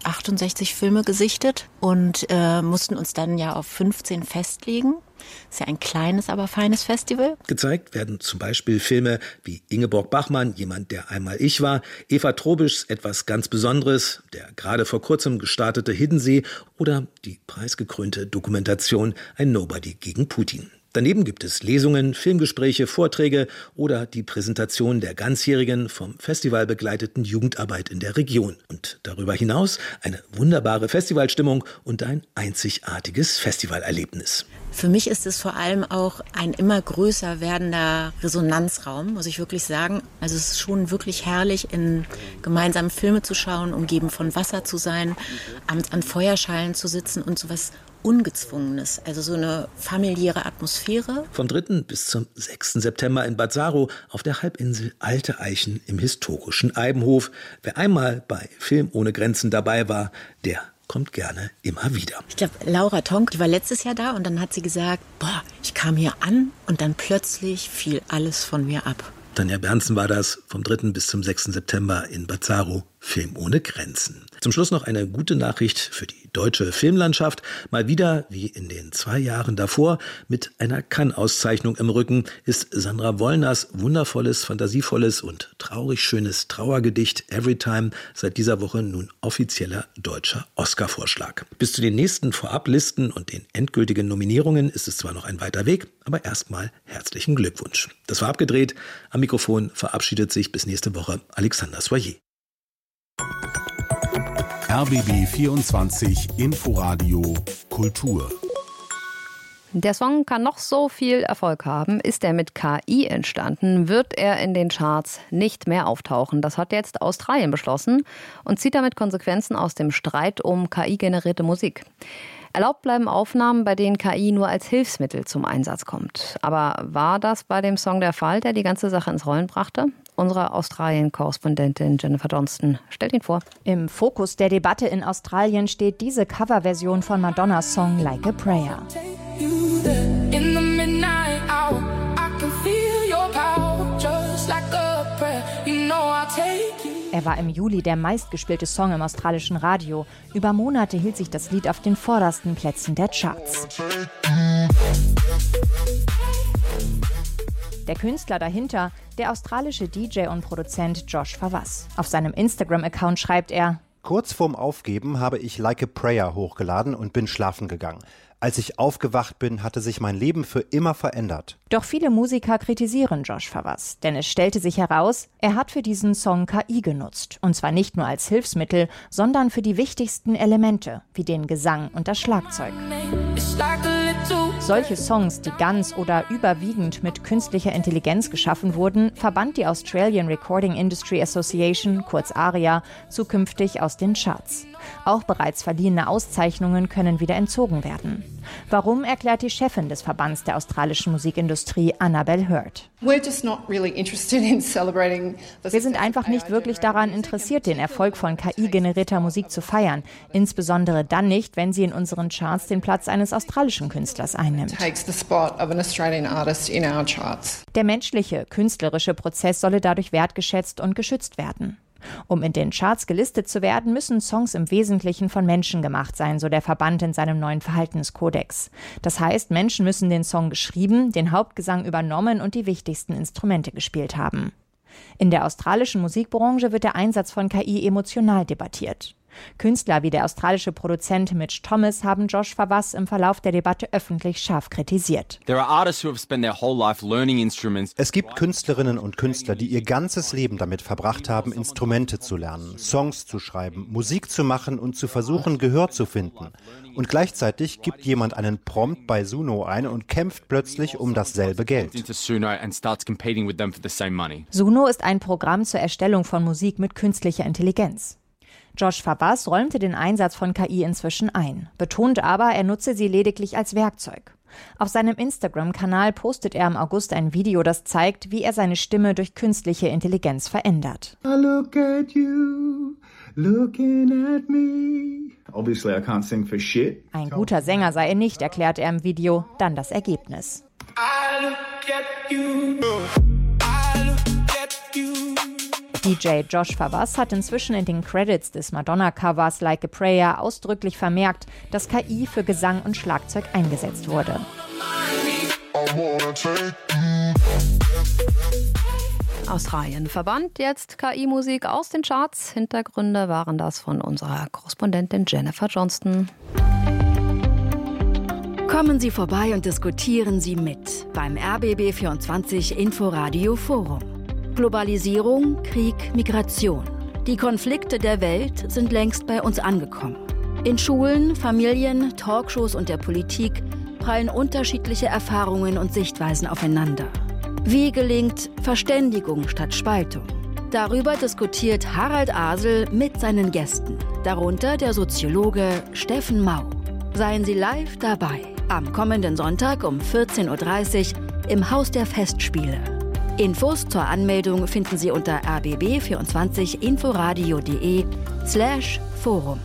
S: 168 Filme gesichtet und mussten uns dann ja auf 15 festlegen. Ist ja ein kleines, aber feines Festival.
M: Gezeigt werden zum Beispiel Filme wie Ingeborg Bachmann, Jemand, der einmal ich war, Eva Trobischs Etwas ganz Besonderes, der gerade vor kurzem gestartete Hiddensee oder die preisgekrönte Dokumentation Ein Nobody gegen Putin. Daneben gibt es Lesungen, Filmgespräche, Vorträge oder die Präsentation der ganzjährigen, vom Festival begleiteten Jugendarbeit in der Region. Und darüber hinaus eine wunderbare Festivalstimmung und ein einzigartiges Festivalerlebnis.
S: Für mich ist es vor allem auch ein immer größer werdender Resonanzraum, muss ich wirklich sagen. Also es ist schon wirklich herrlich, in gemeinsamen Filme zu schauen, umgeben von Wasser zu sein, abends an Feuerschalen zu sitzen und sowas Ungezwungenes, also so eine familiäre Atmosphäre.
M: Vom 3. bis zum 6. September in Bad Saro auf der Halbinsel Alte Eichen im historischen Eibenhof. Wer einmal bei Film ohne Grenzen dabei war, der kommt gerne immer wieder.
S: Ich glaube, Laura Tonk, die war letztes Jahr da und dann hat sie gesagt, ich kam hier an und dann plötzlich fiel alles von mir ab.
M: Tanja Berndsen war das, vom 3. bis zum 6. September in Bad Saro, Film ohne Grenzen. Zum Schluss noch eine gute Nachricht für die deutsche Filmlandschaft. Mal wieder, wie in den 2 Jahren davor, mit einer Cannes-Auszeichnung im Rücken, ist Sandra Wollners wundervolles, fantasievolles und traurig schönes Trauergedicht Everytime seit dieser Woche nun offizieller deutscher Oscar-Vorschlag. Bis zu den nächsten Vorablisten und den endgültigen Nominierungen ist es zwar noch ein weiter Weg, aber erstmal herzlichen Glückwunsch. Das war abgedreht. Am Mikrofon verabschiedet sich bis nächste Woche Alexander Soyer.
G: RBB 24 Inforadio Kultur.
B: Der Song kann noch so viel Erfolg haben. Ist er mit KI entstanden, wird er in den Charts nicht mehr auftauchen. Das hat jetzt Australien beschlossen und zieht damit Konsequenzen aus dem Streit um KI-generierte Musik. Erlaubt bleiben Aufnahmen, bei denen KI nur als Hilfsmittel zum Einsatz kommt. Aber war das bei dem Song der Fall, der die ganze Sache ins Rollen brachte? Unsere Australien-Korrespondentin Jennifer Johnston stellt ihn vor.
U: Im Fokus der Debatte in Australien steht diese Coverversion von Madonnas Song Like a Prayer. Er war im Juli der meistgespielte Song im australischen Radio. Über Monate hielt sich das Lied auf den vordersten Plätzen der Charts. Der Künstler dahinter, der australische DJ und Produzent Josh Fawaz. Auf seinem Instagram-Account schreibt er:
V: Kurz vorm Aufgeben habe ich Like a Prayer hochgeladen und bin schlafen gegangen. Als ich aufgewacht bin, hatte sich mein Leben für immer verändert.
U: Doch viele Musiker kritisieren Josh Fawaz, denn es stellte sich heraus, er hat für diesen Song KI genutzt. Und zwar nicht nur als Hilfsmittel, sondern für die wichtigsten Elemente, wie den Gesang und das Schlagzeug. Solche Songs, die ganz oder überwiegend mit künstlicher Intelligenz geschaffen wurden, verbannt die Australian Recording Industry Association, kurz ARIA, zukünftig aus den Charts. Auch bereits verliehene Auszeichnungen können wieder entzogen werden. Warum, erklärt die Chefin des Verbands der australischen Musikindustrie, Annabelle Hurd. Wir sind einfach nicht wirklich daran interessiert, den Erfolg von KI-generierter Musik zu feiern. Insbesondere dann nicht, wenn sie in unseren Charts den Platz eines australischen Künstlers einnimmt. Der menschliche, künstlerische Prozess solle dadurch wertgeschätzt und geschützt werden. Um in den Charts gelistet zu werden, müssen Songs im Wesentlichen von Menschen gemacht sein, so der Verband in seinem neuen Verhaltenskodex. Das heißt, Menschen müssen den Song geschrieben, den Hauptgesang übernommen und die wichtigsten Instrumente gespielt haben. In der australischen Musikbranche wird der Einsatz von KI emotional debattiert. Künstler wie der australische Produzent Mitch Thomas haben Josh Fawaz im Verlauf der Debatte öffentlich scharf kritisiert.
V: Es gibt Künstlerinnen und Künstler, die ihr ganzes Leben damit verbracht haben, Instrumente zu lernen, Songs zu schreiben, Musik zu machen und zu versuchen, Gehör zu finden. Und gleichzeitig gibt jemand einen Prompt bei Suno ein und kämpft plötzlich um dasselbe Geld.
U: Suno ist ein Programm zur Erstellung von Musik mit künstlicher Intelligenz. Josh Fawaz räumte den Einsatz von KI inzwischen ein, betont aber, er nutze sie lediglich als Werkzeug. Auf seinem Instagram-Kanal postet er im August ein Video, das zeigt, wie er seine Stimme durch künstliche Intelligenz verändert.
A: I look at you, looking at me. Obviously I can't sing for shit.
U: Ein guter Sänger sei er nicht, erklärt er im Video, dann das Ergebnis.
A: I look at you.
U: DJ Josh Fawaz hat inzwischen in den Credits des Madonna-Covers Like a Prayer ausdrücklich vermerkt, dass KI für Gesang und Schlagzeug eingesetzt wurde.
B: Australien verbannt jetzt KI-Musik aus den Charts. Hintergründe waren das von unserer Korrespondentin Jennifer Johnston.
D: Kommen Sie vorbei und diskutieren Sie mit beim RBB24 Inforadio Forum. Globalisierung, Krieg, Migration. Die Konflikte der Welt sind längst bei uns angekommen. In Schulen, Familien, Talkshows und der Politik prallen unterschiedliche Erfahrungen und Sichtweisen aufeinander. Wie gelingt Verständigung statt Spaltung? Darüber diskutiert Harald Asel mit seinen Gästen, darunter der Soziologe Steffen Mau. Seien Sie live dabei am kommenden Sonntag um 14:30 Uhr im Haus der Festspiele. Infos zur Anmeldung finden Sie unter rbb24inforadio.de/forum.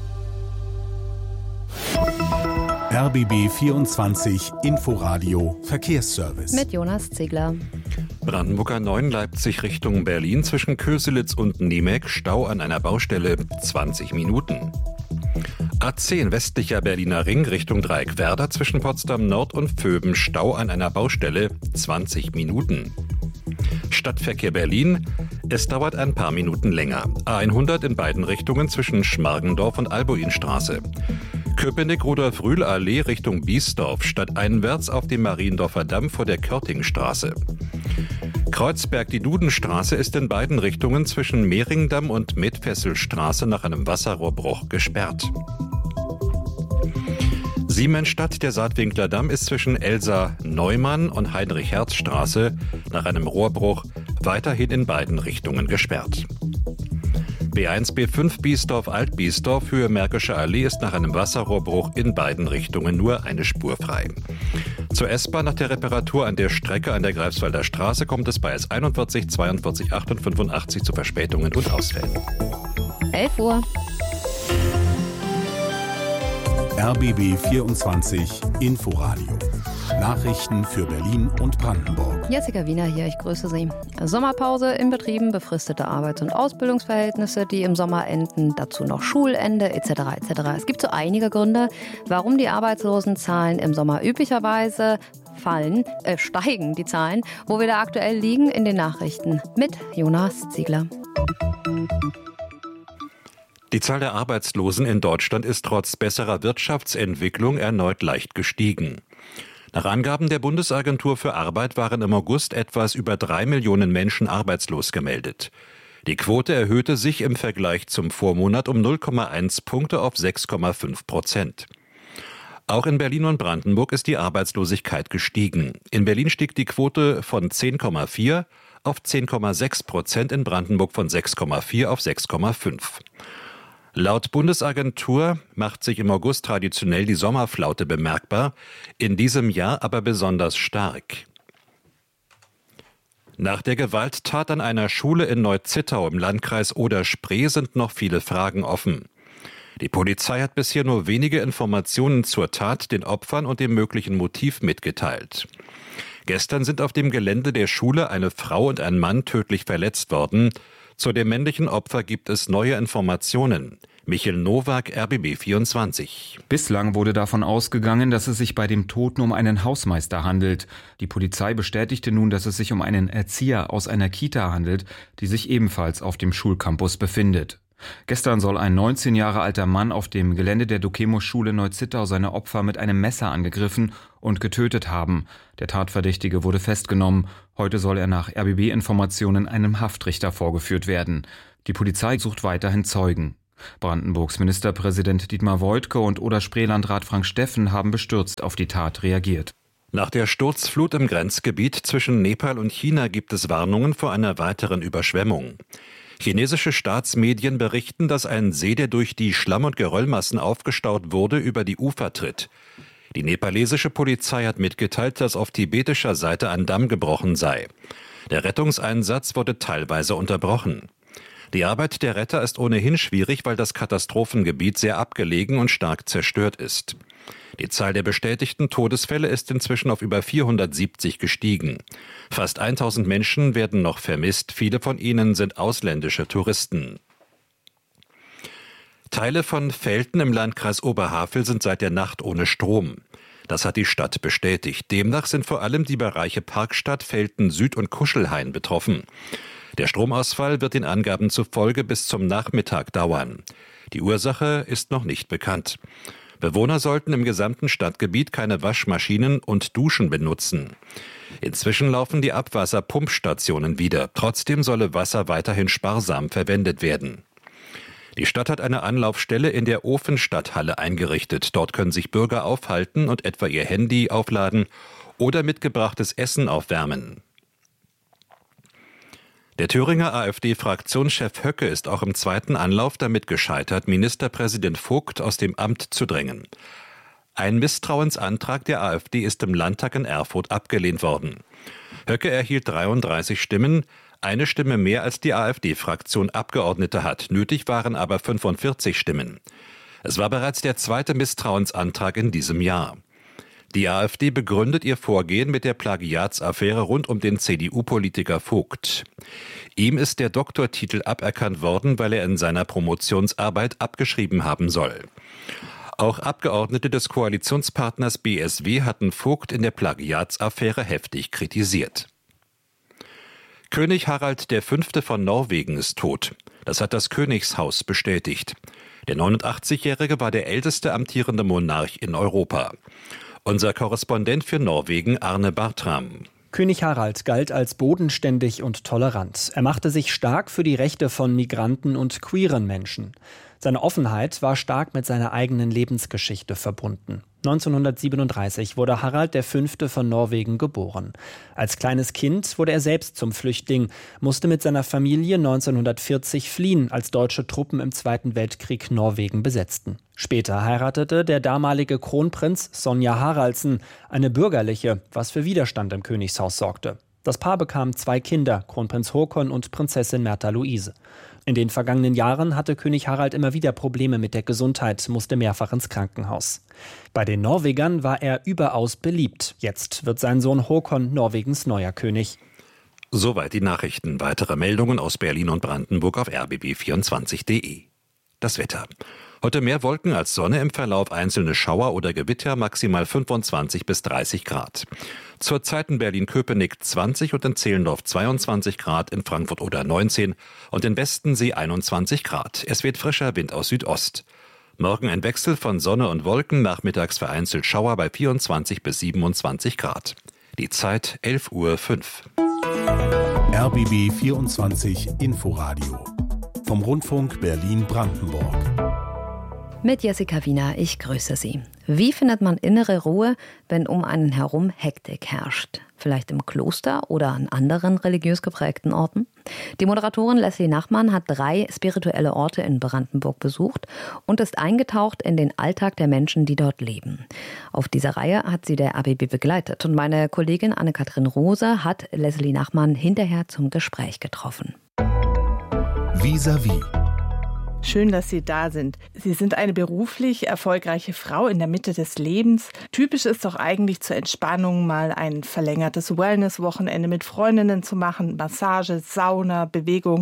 G: RBB 24 Inforadio Verkehrsservice.
B: Mit Jonas Ziegler.
K: Brandenburger 9 Leipzig Richtung Berlin zwischen Köselitz und Niemek. Stau an einer Baustelle 20 Minuten. A10 westlicher Berliner Ring Richtung Dreieckwerder zwischen Potsdam Nord und Vöben. Stau an einer Baustelle 20 Minuten. Stadtverkehr Berlin. Es dauert ein paar Minuten länger. A100 in beiden Richtungen zwischen Schmargendorf und Albuinstraße. Köpenick-Rudolf-Rühl-Allee Richtung Biesdorf, stadteinwärts auf dem Mariendorfer Damm vor der Körtingstraße. Kreuzberg, die Dudenstraße ist in beiden Richtungen zwischen Mehringdamm und Medfesselstraße nach einem Wasserrohrbruch gesperrt. Siemensstadt, der Saatwinkler Damm ist zwischen Elsa-Neumann und Heinrich-Herz-Straße nach einem Rohrbruch weiterhin in beiden Richtungen gesperrt. B1 B5 Biesdorf-Alt-Biesdorf Höhe Märkische Allee ist nach einem Wasserrohrbruch in beiden Richtungen nur eine Spur frei. Zur S-Bahn nach der Reparatur an der Strecke an der Greifswalder Straße kommt es bei S41, 42, 8 und 85 zu Verspätungen und Ausfällen.
B: 11 Uhr.
G: RBB 24 Inforadio. Nachrichten für Berlin und Brandenburg.
B: Jessica Wiener hier, ich grüße Sie. Sommerpause in Betrieben, befristete Arbeits- und Ausbildungsverhältnisse, die im Sommer enden, dazu noch Schulende etc. etc. Es gibt so einige Gründe, warum die Arbeitslosenzahlen im Sommer üblicherweise steigen, die Zahlen. Wo wir da aktuell liegen, in den Nachrichten mit Jonas Ziegler.
K: Die Zahl der Arbeitslosen in Deutschland ist trotz besserer Wirtschaftsentwicklung erneut leicht gestiegen. Nach Angaben der Bundesagentur für Arbeit waren im August etwas über 3 Millionen Menschen arbeitslos gemeldet. Die Quote erhöhte sich im Vergleich zum Vormonat um 0,1 Punkte auf 6,5%. Auch in Berlin und Brandenburg ist die Arbeitslosigkeit gestiegen. In Berlin stieg die Quote von 10,4 auf 10,6%, in Brandenburg von 6,4 auf 6,5%. Laut Bundesagentur macht sich im August traditionell die Sommerflaute bemerkbar, in diesem Jahr aber besonders stark. Nach der Gewalttat an einer Schule in Neu-Zittau im Landkreis Oder-Spree sind noch viele Fragen offen. Die Polizei hat bisher nur wenige Informationen zur Tat, den Opfern und dem möglichen Motiv mitgeteilt. Gestern sind auf dem Gelände der Schule eine Frau und ein Mann tödlich verletzt worden. Zu dem männlichen Opfer gibt es neue Informationen. Michel Nowak, RBB 24.
E: Bislang wurde davon ausgegangen, dass es sich bei dem Toten um einen Hausmeister handelt. Die Polizei bestätigte nun, dass es sich um einen Erzieher aus einer Kita handelt, die sich ebenfalls auf dem Schulcampus befindet. Gestern soll ein 19 Jahre alter Mann auf dem Gelände der Dokemos-Schule Neuzittau seine Opfer mit einem Messer angegriffen und getötet haben. Der Tatverdächtige wurde festgenommen. Heute soll er nach RBB-Informationen einem Haftrichter vorgeführt werden. Die Polizei sucht weiterhin Zeugen. Brandenburgs Ministerpräsident Dietmar Woidke und Oder-Spree-Landrat Frank Steffen haben bestürzt auf die Tat reagiert.
K: Nach der Sturzflut im Grenzgebiet zwischen Nepal und China gibt es Warnungen vor einer weiteren Überschwemmung. Chinesische Staatsmedien berichten, dass ein See, der durch die Schlamm- und Geröllmassen aufgestaut wurde, über die Ufer tritt. Die nepalesische Polizei hat mitgeteilt, dass auf tibetischer Seite ein Damm gebrochen sei. Der Rettungseinsatz wurde teilweise unterbrochen. Die Arbeit der Retter ist ohnehin schwierig, weil das Katastrophengebiet sehr abgelegen und stark zerstört ist. Die Zahl der bestätigten Todesfälle ist inzwischen auf über 470 gestiegen. Fast 1000 Menschen werden noch vermisst, viele von ihnen sind ausländische Touristen. Teile von Velten im Landkreis Oberhavel sind seit der Nacht ohne Strom. Das hat die Stadt bestätigt. Demnach sind vor allem die Bereiche Parkstadt, Velten Süd und Kuschelhain betroffen. Der Stromausfall wird den Angaben zufolge bis zum Nachmittag dauern. Die Ursache ist noch nicht bekannt. Bewohner sollten im gesamten Stadtgebiet keine Waschmaschinen und Duschen benutzen. Inzwischen laufen die Abwasserpumpstationen wieder. Trotzdem solle Wasser weiterhin sparsam verwendet werden. Die Stadt hat eine Anlaufstelle in der Ofenstadthalle eingerichtet. Dort können sich Bürger aufhalten und etwa ihr Handy aufladen oder mitgebrachtes Essen aufwärmen. Der Thüringer AfD-Fraktionschef Höcke ist auch im zweiten Anlauf damit gescheitert, Ministerpräsident Vogt aus dem Amt zu drängen. Ein Misstrauensantrag der AfD ist im Landtag in Erfurt abgelehnt worden. Höcke erhielt 33 Stimmen, eine Stimme mehr als die AfD-Fraktion Abgeordnete hat. Nötig waren aber 45 Stimmen. Es war bereits der zweite Misstrauensantrag in diesem Jahr. Die AfD begründet ihr Vorgehen mit der Plagiatsaffäre rund um den CDU-Politiker Vogt. Ihm ist der Doktortitel aberkannt worden, weil er in seiner Promotionsarbeit abgeschrieben haben soll. Auch Abgeordnete des Koalitionspartners BSW hatten Vogt in der Plagiatsaffäre heftig kritisiert. König Harald V. von Norwegen ist tot. Das hat das Königshaus bestätigt. Der 89-Jährige war der älteste amtierende Monarch in Europa. Unser Korrespondent für Norwegen, Arne Bartram.
F: König Harald galt als bodenständig und tolerant. Er machte sich stark für die Rechte von Migranten und queeren Menschen. Seine Offenheit war stark mit seiner eigenen Lebensgeschichte verbunden. 1937 wurde Harald V. von Norwegen geboren. Als kleines Kind wurde er selbst zum Flüchtling, musste mit seiner Familie 1940 fliehen, als deutsche Truppen im Zweiten Weltkrieg Norwegen besetzten. Später heiratete der damalige Kronprinz Sonja Haraldsen, eine bürgerliche, was für Widerstand im Königshaus sorgte. Das Paar bekam 2 Kinder, Kronprinz Håkon und Prinzessin Märtha Louise. In den vergangenen Jahren hatte König Harald immer wieder Probleme mit der Gesundheit, musste mehrfach ins Krankenhaus. Bei den Norwegern war er überaus beliebt. Jetzt wird sein Sohn Håkon Norwegens neuer König.
K: Soweit die Nachrichten. Weitere Meldungen aus Berlin und Brandenburg auf rbb24.de. Das Wetter. Heute mehr Wolken als Sonne, im Verlauf einzelne Schauer oder Gewitter, maximal 25 bis 30 Grad. Zurzeit in Berlin-Köpenick 20 und in Zehlendorf 22 Grad, in Frankfurt oder 19 und in Westensee 21 Grad. Es weht frischer Wind aus Südost. Morgen ein Wechsel von Sonne und Wolken, nachmittags vereinzelt Schauer bei 24 bis 27 Grad. Die Zeit 11:05 Uhr.
G: RBB 24 Inforadio vom Rundfunk Berlin-Brandenburg.
B: Mit Jessica Wiener, ich grüße Sie. Wie findet man innere Ruhe, wenn um einen herum Hektik herrscht? Vielleicht im Kloster oder an anderen religiös geprägten Orten? Die Moderatorin Leslie Nachmann hat 3 spirituelle Orte in Brandenburg besucht und ist eingetaucht in den Alltag der Menschen, die dort leben. Auf dieser Reihe hat sie der RBB begleitet und meine Kollegin Anne-Kathrin Rose hat Leslie Nachmann hinterher zum Gespräch getroffen.
G: Vis-à-vis.
W: Schön, dass Sie da sind. Sie sind eine beruflich erfolgreiche Frau in der Mitte des Lebens. Typisch ist doch eigentlich zur Entspannung mal ein verlängertes Wellness-Wochenende mit Freundinnen zu machen, Massage, Sauna, Bewegung.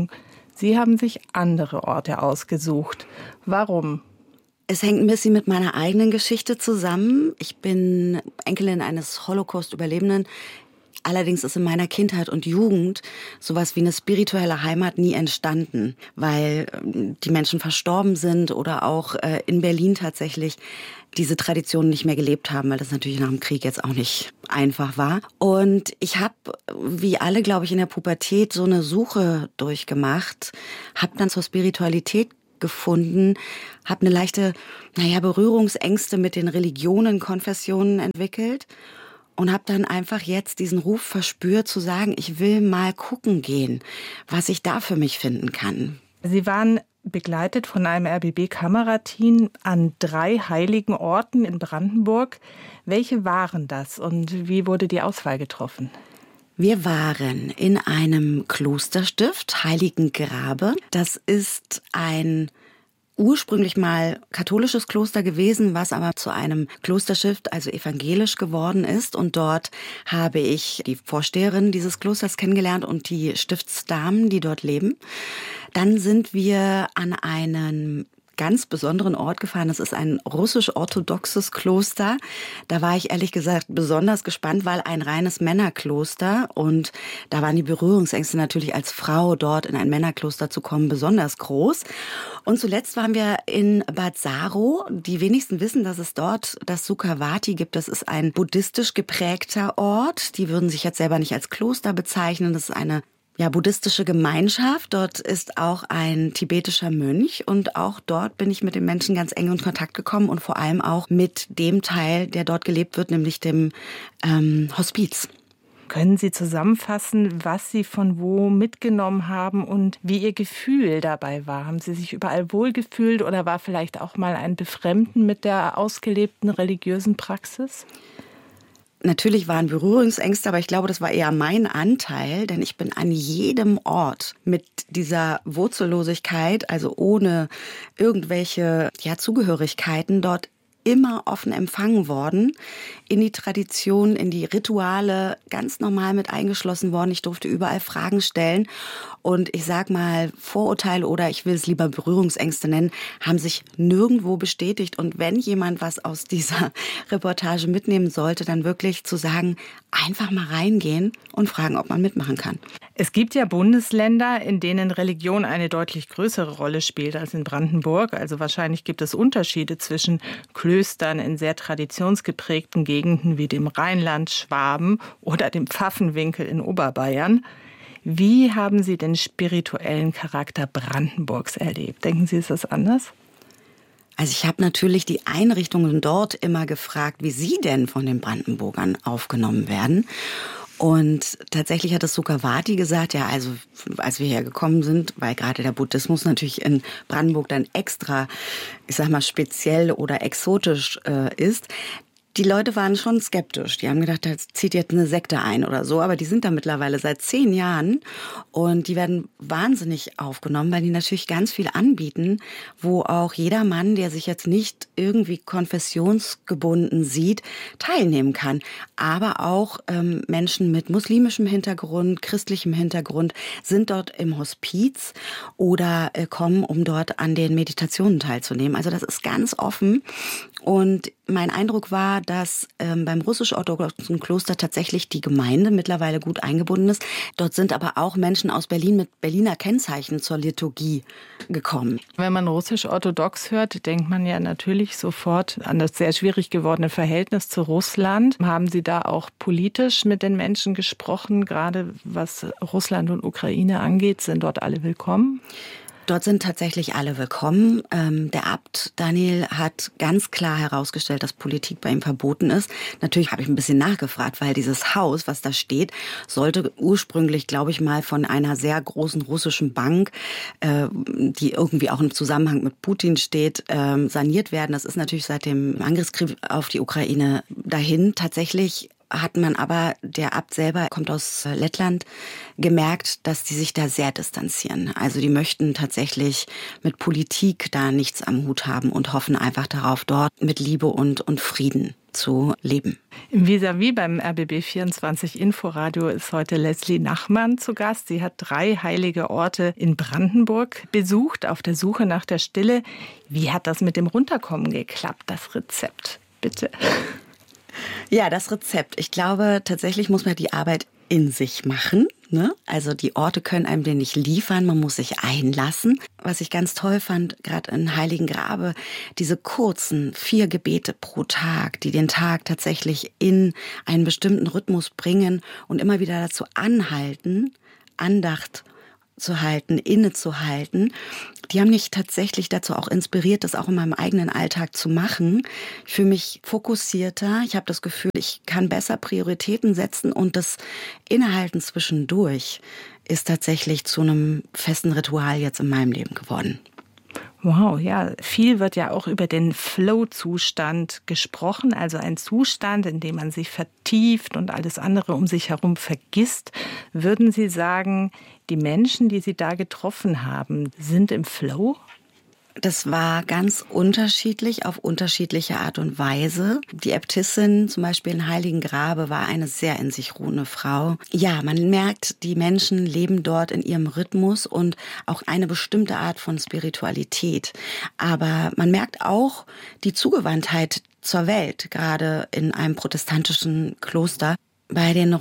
W: Sie haben sich andere Orte ausgesucht. Warum?
C: Es hängt ein bisschen mit meiner eigenen Geschichte zusammen. Ich bin Enkelin eines Holocaust-Überlebenden. Allerdings ist in meiner Kindheit und Jugend sowas wie eine spirituelle Heimat nie entstanden, weil die Menschen verstorben sind oder auch in Berlin tatsächlich diese Traditionen nicht mehr gelebt haben, weil das natürlich nach dem Krieg jetzt auch nicht einfach war. Und ich habe, wie alle, glaube ich, in der Pubertät so eine Suche durchgemacht, habe dann zur Spiritualität gefunden, habe eine leichte, Berührungsängste mit den Religionen, Konfessionen entwickelt und habe dann einfach jetzt diesen Ruf verspürt, zu sagen, ich will mal gucken gehen, was ich da für mich finden kann.
W: Sie waren begleitet von einem RBB-Kamerateam an 3 heiligen Orten in Brandenburg. Welche waren das und wie wurde die Auswahl getroffen?
C: Wir waren in einem Klosterstift, Heiligengrabe. Das ist ein ursprünglich mal katholisches Kloster gewesen, was aber zu einem Klosterstift, also evangelisch geworden ist. Und dort habe ich die Vorsteherin dieses Klosters kennengelernt und die Stiftsdamen, die dort leben. Dann sind wir an einen ganz besonderen Ort gefahren. Das ist ein russisch-orthodoxes Kloster. Da war ich ehrlich gesagt besonders gespannt, weil ein reines Männerkloster und da waren die Berührungsängste natürlich als Frau dort in ein Männerkloster zu kommen besonders groß. Und zuletzt waren wir in Bad Saro. Die wenigsten wissen, dass es dort das Sukhavati gibt. Das ist ein buddhistisch geprägter Ort. Die würden sich jetzt selber nicht als Kloster bezeichnen. Das ist eine buddhistische Gemeinschaft. Dort ist auch ein tibetischer Mönch und auch dort bin ich mit den Menschen ganz eng in Kontakt gekommen und vor allem auch mit dem Teil, der dort gelebt wird, nämlich dem Hospiz.
W: Können Sie zusammenfassen, was Sie von wo mitgenommen haben und wie Ihr Gefühl dabei war? Haben Sie sich überall wohlgefühlt oder war vielleicht auch mal ein Befremden mit der ausgelebten religiösen Praxis?
C: Natürlich waren Berührungsängste, aber ich glaube, das war eher mein Anteil, denn ich bin an jedem Ort mit dieser Wurzellosigkeit, also ohne irgendwelche Zugehörigkeiten, dort immer offen empfangen worden, in die Tradition, in die Rituale ganz normal mit eingeschlossen worden. Ich durfte überall Fragen stellen und ich sag mal, Vorurteile oder ich will es lieber Berührungsängste nennen, haben sich nirgendwo bestätigt. Und wenn jemand was aus dieser Reportage mitnehmen sollte, dann wirklich zu sagen, einfach mal reingehen und fragen, ob man mitmachen kann.
W: Es gibt ja Bundesländer, in denen Religion eine deutlich größere Rolle spielt als in Brandenburg. Also wahrscheinlich gibt es Unterschiede zwischen Klöstern in sehr traditionsgeprägten Gegenden wie dem Rheinland, Schwaben oder dem Pfaffenwinkel in Oberbayern. Wie haben Sie den spirituellen Charakter Brandenburgs erlebt? Denken Sie, ist das anders?
C: Also ich habe natürlich die Einrichtungen dort immer gefragt, wie sie denn von den Brandenburgern aufgenommen werden. Und tatsächlich hat das Sukhavati gesagt, also als wir hergekommen sind, weil gerade der Buddhismus natürlich in Brandenburg dann extra, speziell oder exotisch ist, die Leute waren schon skeptisch. Die haben gedacht, da zieht jetzt eine Sekte ein oder so. Aber die sind da mittlerweile seit 10 Jahren und die werden wahnsinnig aufgenommen, weil die natürlich ganz viel anbieten, wo auch jeder Mann, der sich jetzt nicht irgendwie konfessionsgebunden sieht, teilnehmen kann. Aber auch Menschen mit muslimischem Hintergrund, christlichem Hintergrund sind dort im Hospiz oder kommen, um dort an den Meditationen teilzunehmen. Also das ist ganz offen. Und mein Eindruck war, dass beim russisch-orthodoxen Kloster tatsächlich die Gemeinde mittlerweile gut eingebunden ist. Dort sind aber auch Menschen aus Berlin mit Berliner Kennzeichen zur Liturgie gekommen.
W: Wenn man russisch-orthodox hört, denkt man ja natürlich sofort an das sehr schwierig gewordene Verhältnis zu Russland. Haben Sie da auch politisch mit den Menschen gesprochen, gerade was Russland und Ukraine angeht? Sind dort alle willkommen?
C: Dort sind tatsächlich alle willkommen. Der Abt Daniel hat ganz klar herausgestellt, dass Politik bei ihm verboten ist. Natürlich habe ich ein bisschen nachgefragt, weil dieses Haus, was da steht, sollte ursprünglich, glaube ich mal, von einer sehr großen russischen Bank, die irgendwie auch im Zusammenhang mit Putin steht, saniert werden. Das ist natürlich seit dem Angriffskrieg auf die Ukraine dahin. Tatsächlich hat man aber, der Abt selber kommt aus Lettland, gemerkt, dass die sich da sehr distanzieren. Also die möchten tatsächlich mit Politik da nichts am Hut haben und hoffen einfach darauf, dort mit Liebe und Frieden zu leben.
W: Im Vis-à-vis beim RBB24 Inforadio ist heute Leslie Nachmann zu Gast. Sie hat 3 heilige Orte in Brandenburg besucht, auf der Suche nach der Stille. Wie hat das mit dem Runterkommen geklappt, das Rezept? Bitte.
C: Ja, das Rezept. Ich glaube, tatsächlich muss man die Arbeit in sich machen. Ne? Also die Orte können einem den nicht liefern, man muss sich einlassen. Was ich ganz toll fand, gerade in Heiligen Grabe, diese kurzen 4 Gebete pro Tag, die den Tag tatsächlich in einen bestimmten Rhythmus bringen und immer wieder dazu anhalten, Andacht zu halten, innezuhalten. Die haben mich tatsächlich dazu auch inspiriert, das auch in meinem eigenen Alltag zu machen. Ich fühle mich fokussierter. Ich habe das Gefühl, ich kann besser Prioritäten setzen und das Innehalten zwischendurch ist tatsächlich zu einem festen Ritual jetzt in meinem Leben geworden.
W: Wow, ja, viel wird ja auch über den Flow-Zustand gesprochen, also ein Zustand, in dem man sich vertieft und alles andere um sich herum vergisst. Würden Sie sagen, die Menschen, die Sie da getroffen haben, sind im Flow?
C: Das war ganz unterschiedlich, auf unterschiedliche Art und Weise. Die Äbtissin zum Beispiel in Heiligen Grabe war eine sehr in sich ruhende Frau. Ja, man merkt, die Menschen leben dort in ihrem Rhythmus und auch eine bestimmte Art von Spiritualität. Aber man merkt auch die Zugewandtheit zur Welt, gerade in einem protestantischen Kloster. Bei den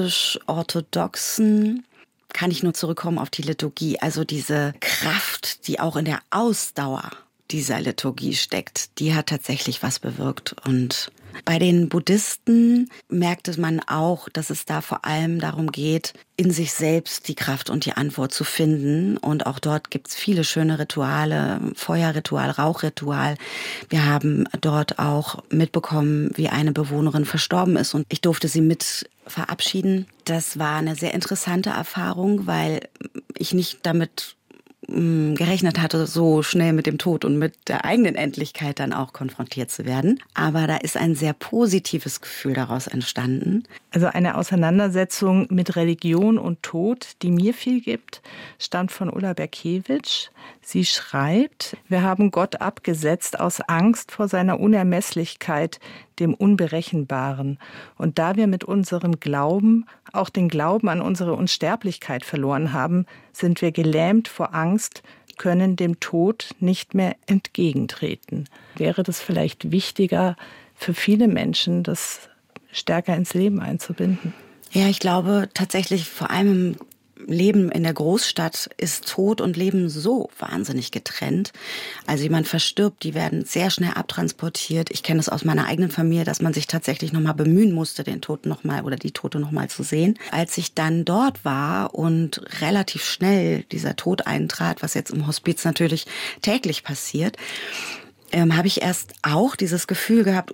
C: russisch-orthodoxen kann ich nur zurückkommen auf die Liturgie. Also diese Kraft, die auch in der Ausdauer dieser Liturgie steckt, die hat tatsächlich was bewirkt. Und bei den Buddhisten merkte man auch, dass es da vor allem darum geht, in sich selbst die Kraft und die Antwort zu finden. Und auch dort gibt es viele schöne Rituale, Feuerritual, Rauchritual. Wir haben dort auch mitbekommen, wie eine Bewohnerin verstorben ist. Und ich durfte sie mit verabschieden. Das war eine sehr interessante Erfahrung, weil ich nicht damit gerechnet hatte, so schnell mit dem Tod und mit der eigenen Endlichkeit dann auch konfrontiert zu werden. Aber da ist ein sehr positives Gefühl daraus entstanden.
W: Also eine Auseinandersetzung mit Religion und Tod, die mir viel gibt, stammt von Ulla Berkiewicz. Sie schreibt, wir haben Gott abgesetzt aus Angst vor seiner Unermesslichkeit, dem Unberechenbaren. Und da wir mit unserem Glauben auch den Glauben an unsere Unsterblichkeit verloren haben, sind wir gelähmt vor Angst, können dem Tod nicht mehr entgegentreten. Wäre das vielleicht wichtiger für viele Menschen, das stärker ins Leben einzubinden?
C: Ja, ich glaube tatsächlich, vor allem im Leben in der Großstadt ist Tod und Leben so wahnsinnig getrennt. Also jemand verstirbt, die werden sehr schnell abtransportiert. Ich kenne es aus meiner eigenen Familie, dass man sich tatsächlich nochmal bemühen musste, den Toten nochmal oder die Tote nochmal zu sehen. Als ich dann dort war und relativ schnell dieser Tod eintrat, was jetzt im Hospiz natürlich täglich passiert, habe ich erst auch dieses Gefühl gehabt,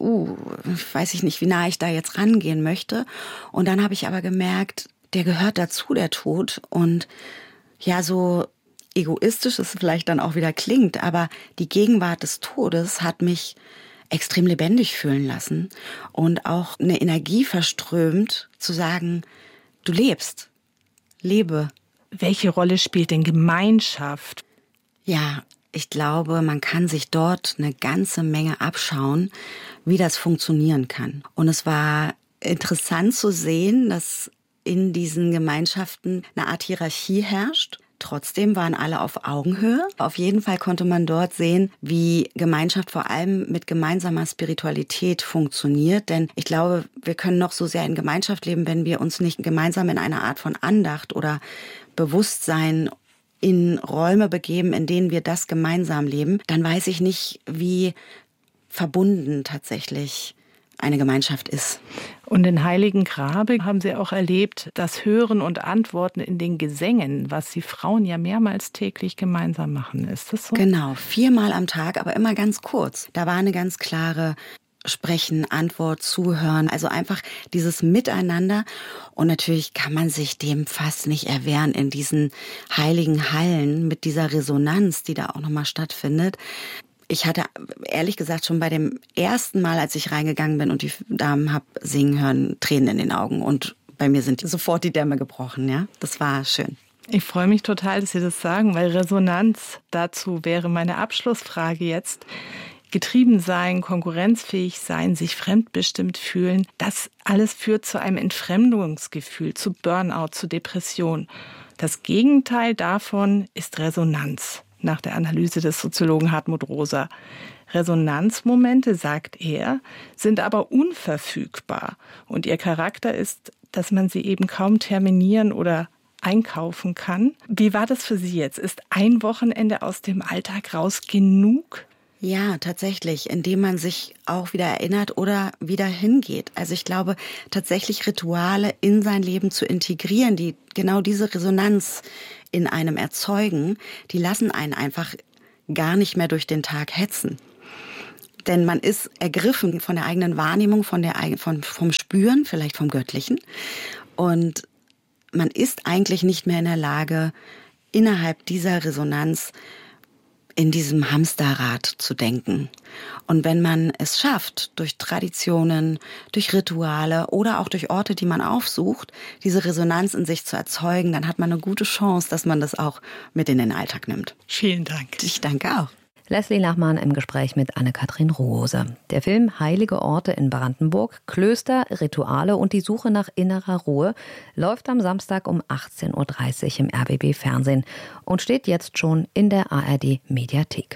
C: weiß ich nicht, wie nah ich da jetzt rangehen möchte. Und dann habe ich aber gemerkt, der gehört dazu, der Tod. Und ja, so egoistisch es vielleicht dann auch wieder klingt, aber die Gegenwart des Todes hat mich extrem lebendig fühlen lassen und auch eine Energie verströmt, zu sagen, du lebst, lebe.
W: Welche Rolle spielt denn Gemeinschaft?
C: Ja, ich glaube, man kann sich dort eine ganze Menge abschauen, wie das funktionieren kann. Und es war interessant zu sehen, dass in diesen Gemeinschaften eine Art Hierarchie herrscht. Trotzdem waren alle auf Augenhöhe. Auf jeden Fall konnte man dort sehen, wie Gemeinschaft vor allem mit gemeinsamer Spiritualität funktioniert. Denn ich glaube, wir können noch so sehr in Gemeinschaft leben, wenn wir uns nicht gemeinsam in eine Art von Andacht oder Bewusstsein in Räume begeben, in denen wir das gemeinsam leben. Dann weiß ich nicht, wie verbunden tatsächlich eine Gemeinschaft ist.
W: Und in Heiligen Grabe haben Sie auch erlebt, das Hören und Antworten in den Gesängen, was die Frauen ja mehrmals täglich gemeinsam machen. Ist das so?
C: Genau, 4-mal am Tag, aber immer ganz kurz. Da war eine ganz klare Sprechen, Antwort, Zuhören, also einfach dieses Miteinander. Und natürlich kann man sich dem fast nicht erwehren in diesen heiligen Hallen mit dieser Resonanz, die da auch nochmal stattfindet. Ich hatte ehrlich gesagt schon bei dem ersten Mal, als ich reingegangen bin und die Damen hab singen hören, Tränen in den Augen. Und bei mir sind sofort die Dämme gebrochen. Ja, das war schön.
W: Ich freue mich total, dass Sie das sagen, weil Resonanz, dazu wäre meine Abschlussfrage jetzt. getrieben sein, konkurrenzfähig sein, sich fremdbestimmt fühlen, das alles führt zu einem Entfremdungsgefühl, zu Burnout, zu Depression. Das Gegenteil davon ist Resonanz, nach der Analyse des Soziologen Hartmut Rosa. Resonanzmomente, sagt er, sind aber unverfügbar und ihr Charakter ist, dass man sie eben kaum terminieren oder einkaufen kann. Wie war das für Sie jetzt? Ist ein Wochenende aus dem Alltag raus genug?
C: Ja, tatsächlich, indem man sich auch wieder erinnert oder wieder hingeht. Also ich glaube, tatsächlich Rituale in sein Leben zu integrieren, die genau diese Resonanz in einem erzeugen, die lassen einen einfach gar nicht mehr durch den Tag hetzen. Denn man ist ergriffen von der eigenen Wahrnehmung, vom Spüren, vielleicht vom Göttlichen. Und man ist eigentlich nicht mehr in der Lage, innerhalb dieser Resonanz in diesem Hamsterrad zu denken. Und wenn man es schafft, durch Traditionen, durch Rituale oder auch durch Orte, die man aufsucht, diese Resonanz in sich zu erzeugen, dann hat man eine gute Chance, dass man das auch mit in den Alltag nimmt.
W: Vielen Dank.
C: Ich danke auch.
B: Leslie Lachmann im Gespräch mit Anne-Kathrin Rose. Der Film Heilige Orte in Brandenburg, Klöster, Rituale und die Suche nach innerer Ruhe läuft am Samstag um 18.30 Uhr im RBB Fernsehen und steht jetzt schon in der ARD Mediathek.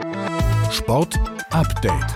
G: Sport Update.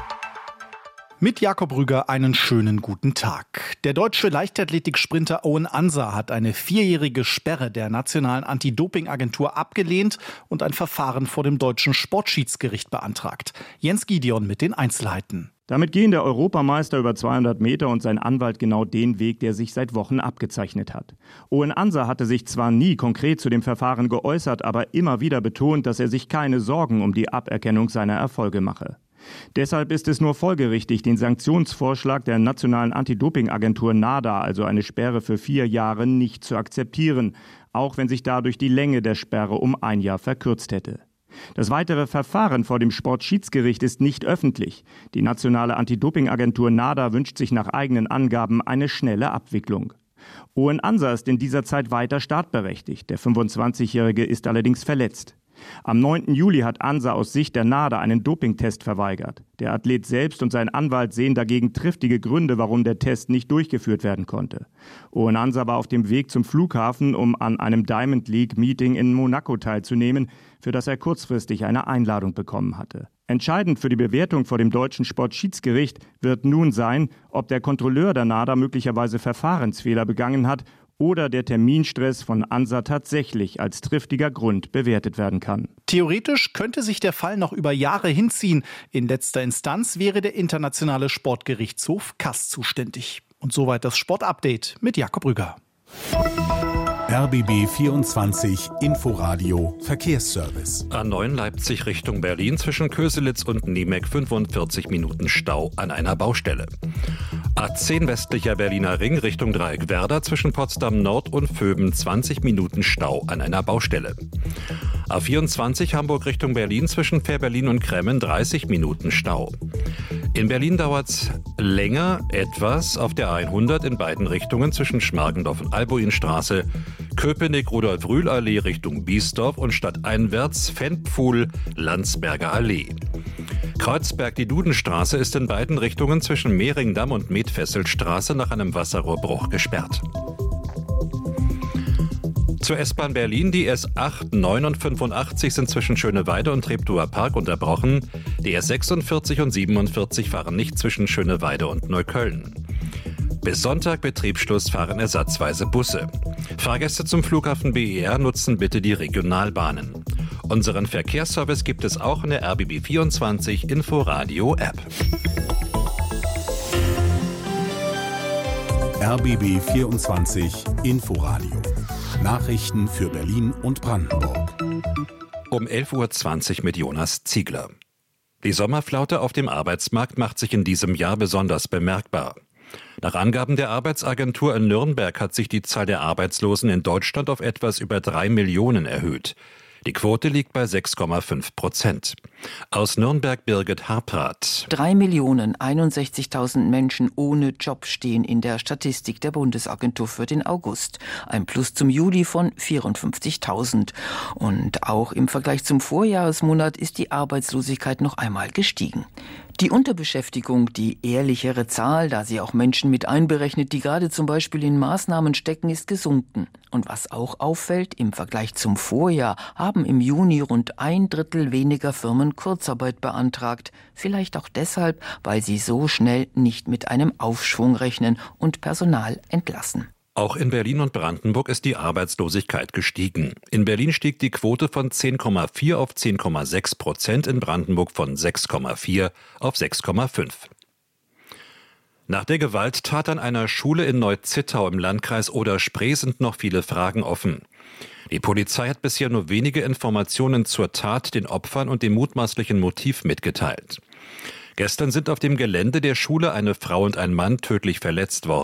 A: Mit Jakob Rüger einen schönen guten Tag. Der deutsche Leichtathletik-Sprinter Owen Ansa hat eine 4-jährige Sperre der Nationalen Anti-Doping-Agentur abgelehnt und ein Verfahren vor dem deutschen Sportschiedsgericht beantragt. Jens Gideon mit den Einzelheiten.
H: Damit gehen der Europameister über 200 Meter und sein Anwalt genau den Weg, der sich seit Wochen abgezeichnet hat. Owen Ansa hatte sich zwar nie konkret zu dem Verfahren geäußert, aber immer wieder betont, dass er sich keine Sorgen um die Aberkennung seiner Erfolge mache. Deshalb ist es nur folgerichtig, den Sanktionsvorschlag der Nationalen Anti-Doping-Agentur NADA, also eine Sperre für 4 Jahre, nicht zu akzeptieren, auch wenn sich dadurch die Länge der Sperre um 1 Jahr verkürzt hätte. Das weitere Verfahren vor dem Sportschiedsgericht ist nicht öffentlich. Die Nationale Anti-Doping-Agentur NADA wünscht sich nach eigenen Angaben eine schnelle Abwicklung. Owen Ansa ist in dieser Zeit weiter startberechtigt. Der 25-Jährige ist allerdings verletzt. Am 9. Juli hat Ansa aus Sicht der NADA einen Dopingtest verweigert. Der Athlet selbst und sein Anwalt sehen dagegen triftige Gründe, warum der Test nicht durchgeführt werden konnte. Owen Ansa war auf dem Weg zum Flughafen, um an einem Diamond League Meeting in Monaco teilzunehmen, für das er kurzfristig eine Einladung bekommen hatte. Entscheidend für die Bewertung vor dem deutschen Sportschiedsgericht wird nun sein, ob der Kontrolleur der NADA möglicherweise Verfahrensfehler begangen hat oder der Terminstress von Ansa tatsächlich als triftiger Grund bewertet werden kann.
A: Theoretisch könnte sich der Fall noch über Jahre hinziehen. In letzter Instanz wäre der Internationale Sportgerichtshof CAS zuständig. Und soweit das Sportupdate mit Jakob Rüger.
G: RBB 24 Inforadio Verkehrsservice.
K: A9 Leipzig Richtung Berlin zwischen Köselitz und Niemek 45 Minuten Stau an einer Baustelle. A10 westlicher Berliner Ring Richtung Dreieck Werder zwischen Potsdam Nord und Vöben 20 Minuten Stau an einer Baustelle. A24 Hamburg Richtung Berlin zwischen Fährberlin und Kremmen 30 Minuten Stau. In Berlin dauert es länger etwas auf der A100 in beiden Richtungen zwischen Schmargendorf und Albuinstraße, Köpenick-Rudolf-Rühl-Allee Richtung Biesdorf und stadteinwärts Fendpfuhl-Landsberger Allee. Kreuzberg die Dudenstraße ist in beiden Richtungen zwischen Mehringdamm und Medfesselstraße nach einem Wasserrohrbruch gesperrt. Zur S-Bahn Berlin, die S8, 9 und 85 sind zwischen Schöneweide und Treptower Park unterbrochen. Die S46 und 47 fahren nicht zwischen Schöneweide und Neukölln. Bis Sonntag Betriebsschluss fahren ersatzweise Busse. Fahrgäste zum Flughafen BER nutzen bitte die Regionalbahnen. Unseren Verkehrsservice gibt es auch in der RBB 24 Inforadio App.
G: RBB 24 Inforadio. Nachrichten für Berlin und Brandenburg.
K: Um 11.20 Uhr mit Jonas Ziegler. Die Sommerflaute auf dem Arbeitsmarkt macht sich in diesem Jahr besonders bemerkbar. Nach Angaben der Arbeitsagentur in Nürnberg hat sich die Zahl der Arbeitslosen in Deutschland auf etwas über 3 Millionen erhöht. Die Quote liegt bei 6,5%. Aus Nürnberg Birgit Harpert.
I: 3.061.000 Menschen ohne Job stehen in der Statistik der Bundesagentur für den August. Ein Plus zum Juli von 54.000. Und auch im Vergleich zum Vorjahresmonat ist die Arbeitslosigkeit noch einmal gestiegen. Die Unterbeschäftigung, die ehrlichere Zahl, da sie auch Menschen mit einberechnet, die gerade zum Beispiel in Maßnahmen stecken, ist gesunken. Und was auch auffällt, im Vergleich zum Vorjahr haben im Juni rund 1/3 weniger Firmen Kurzarbeit beantragt. Vielleicht auch deshalb, weil sie so schnell nicht mit einem Aufschwung rechnen und Personal entlassen.
K: Auch in Berlin und Brandenburg ist die Arbeitslosigkeit gestiegen. In Berlin stieg die Quote von 10,4 auf 10,6%, in Brandenburg von 6,4 auf 6,5. Nach der Gewalttat an einer Schule in Neu-Zittau im Landkreis Oder-Spree sind noch viele Fragen offen. Die Polizei hat bisher nur wenige Informationen zur Tat, den Opfern und dem mutmaßlichen Motiv mitgeteilt. Gestern sind auf dem Gelände der Schule eine Frau und ein Mann tödlich verletzt worden.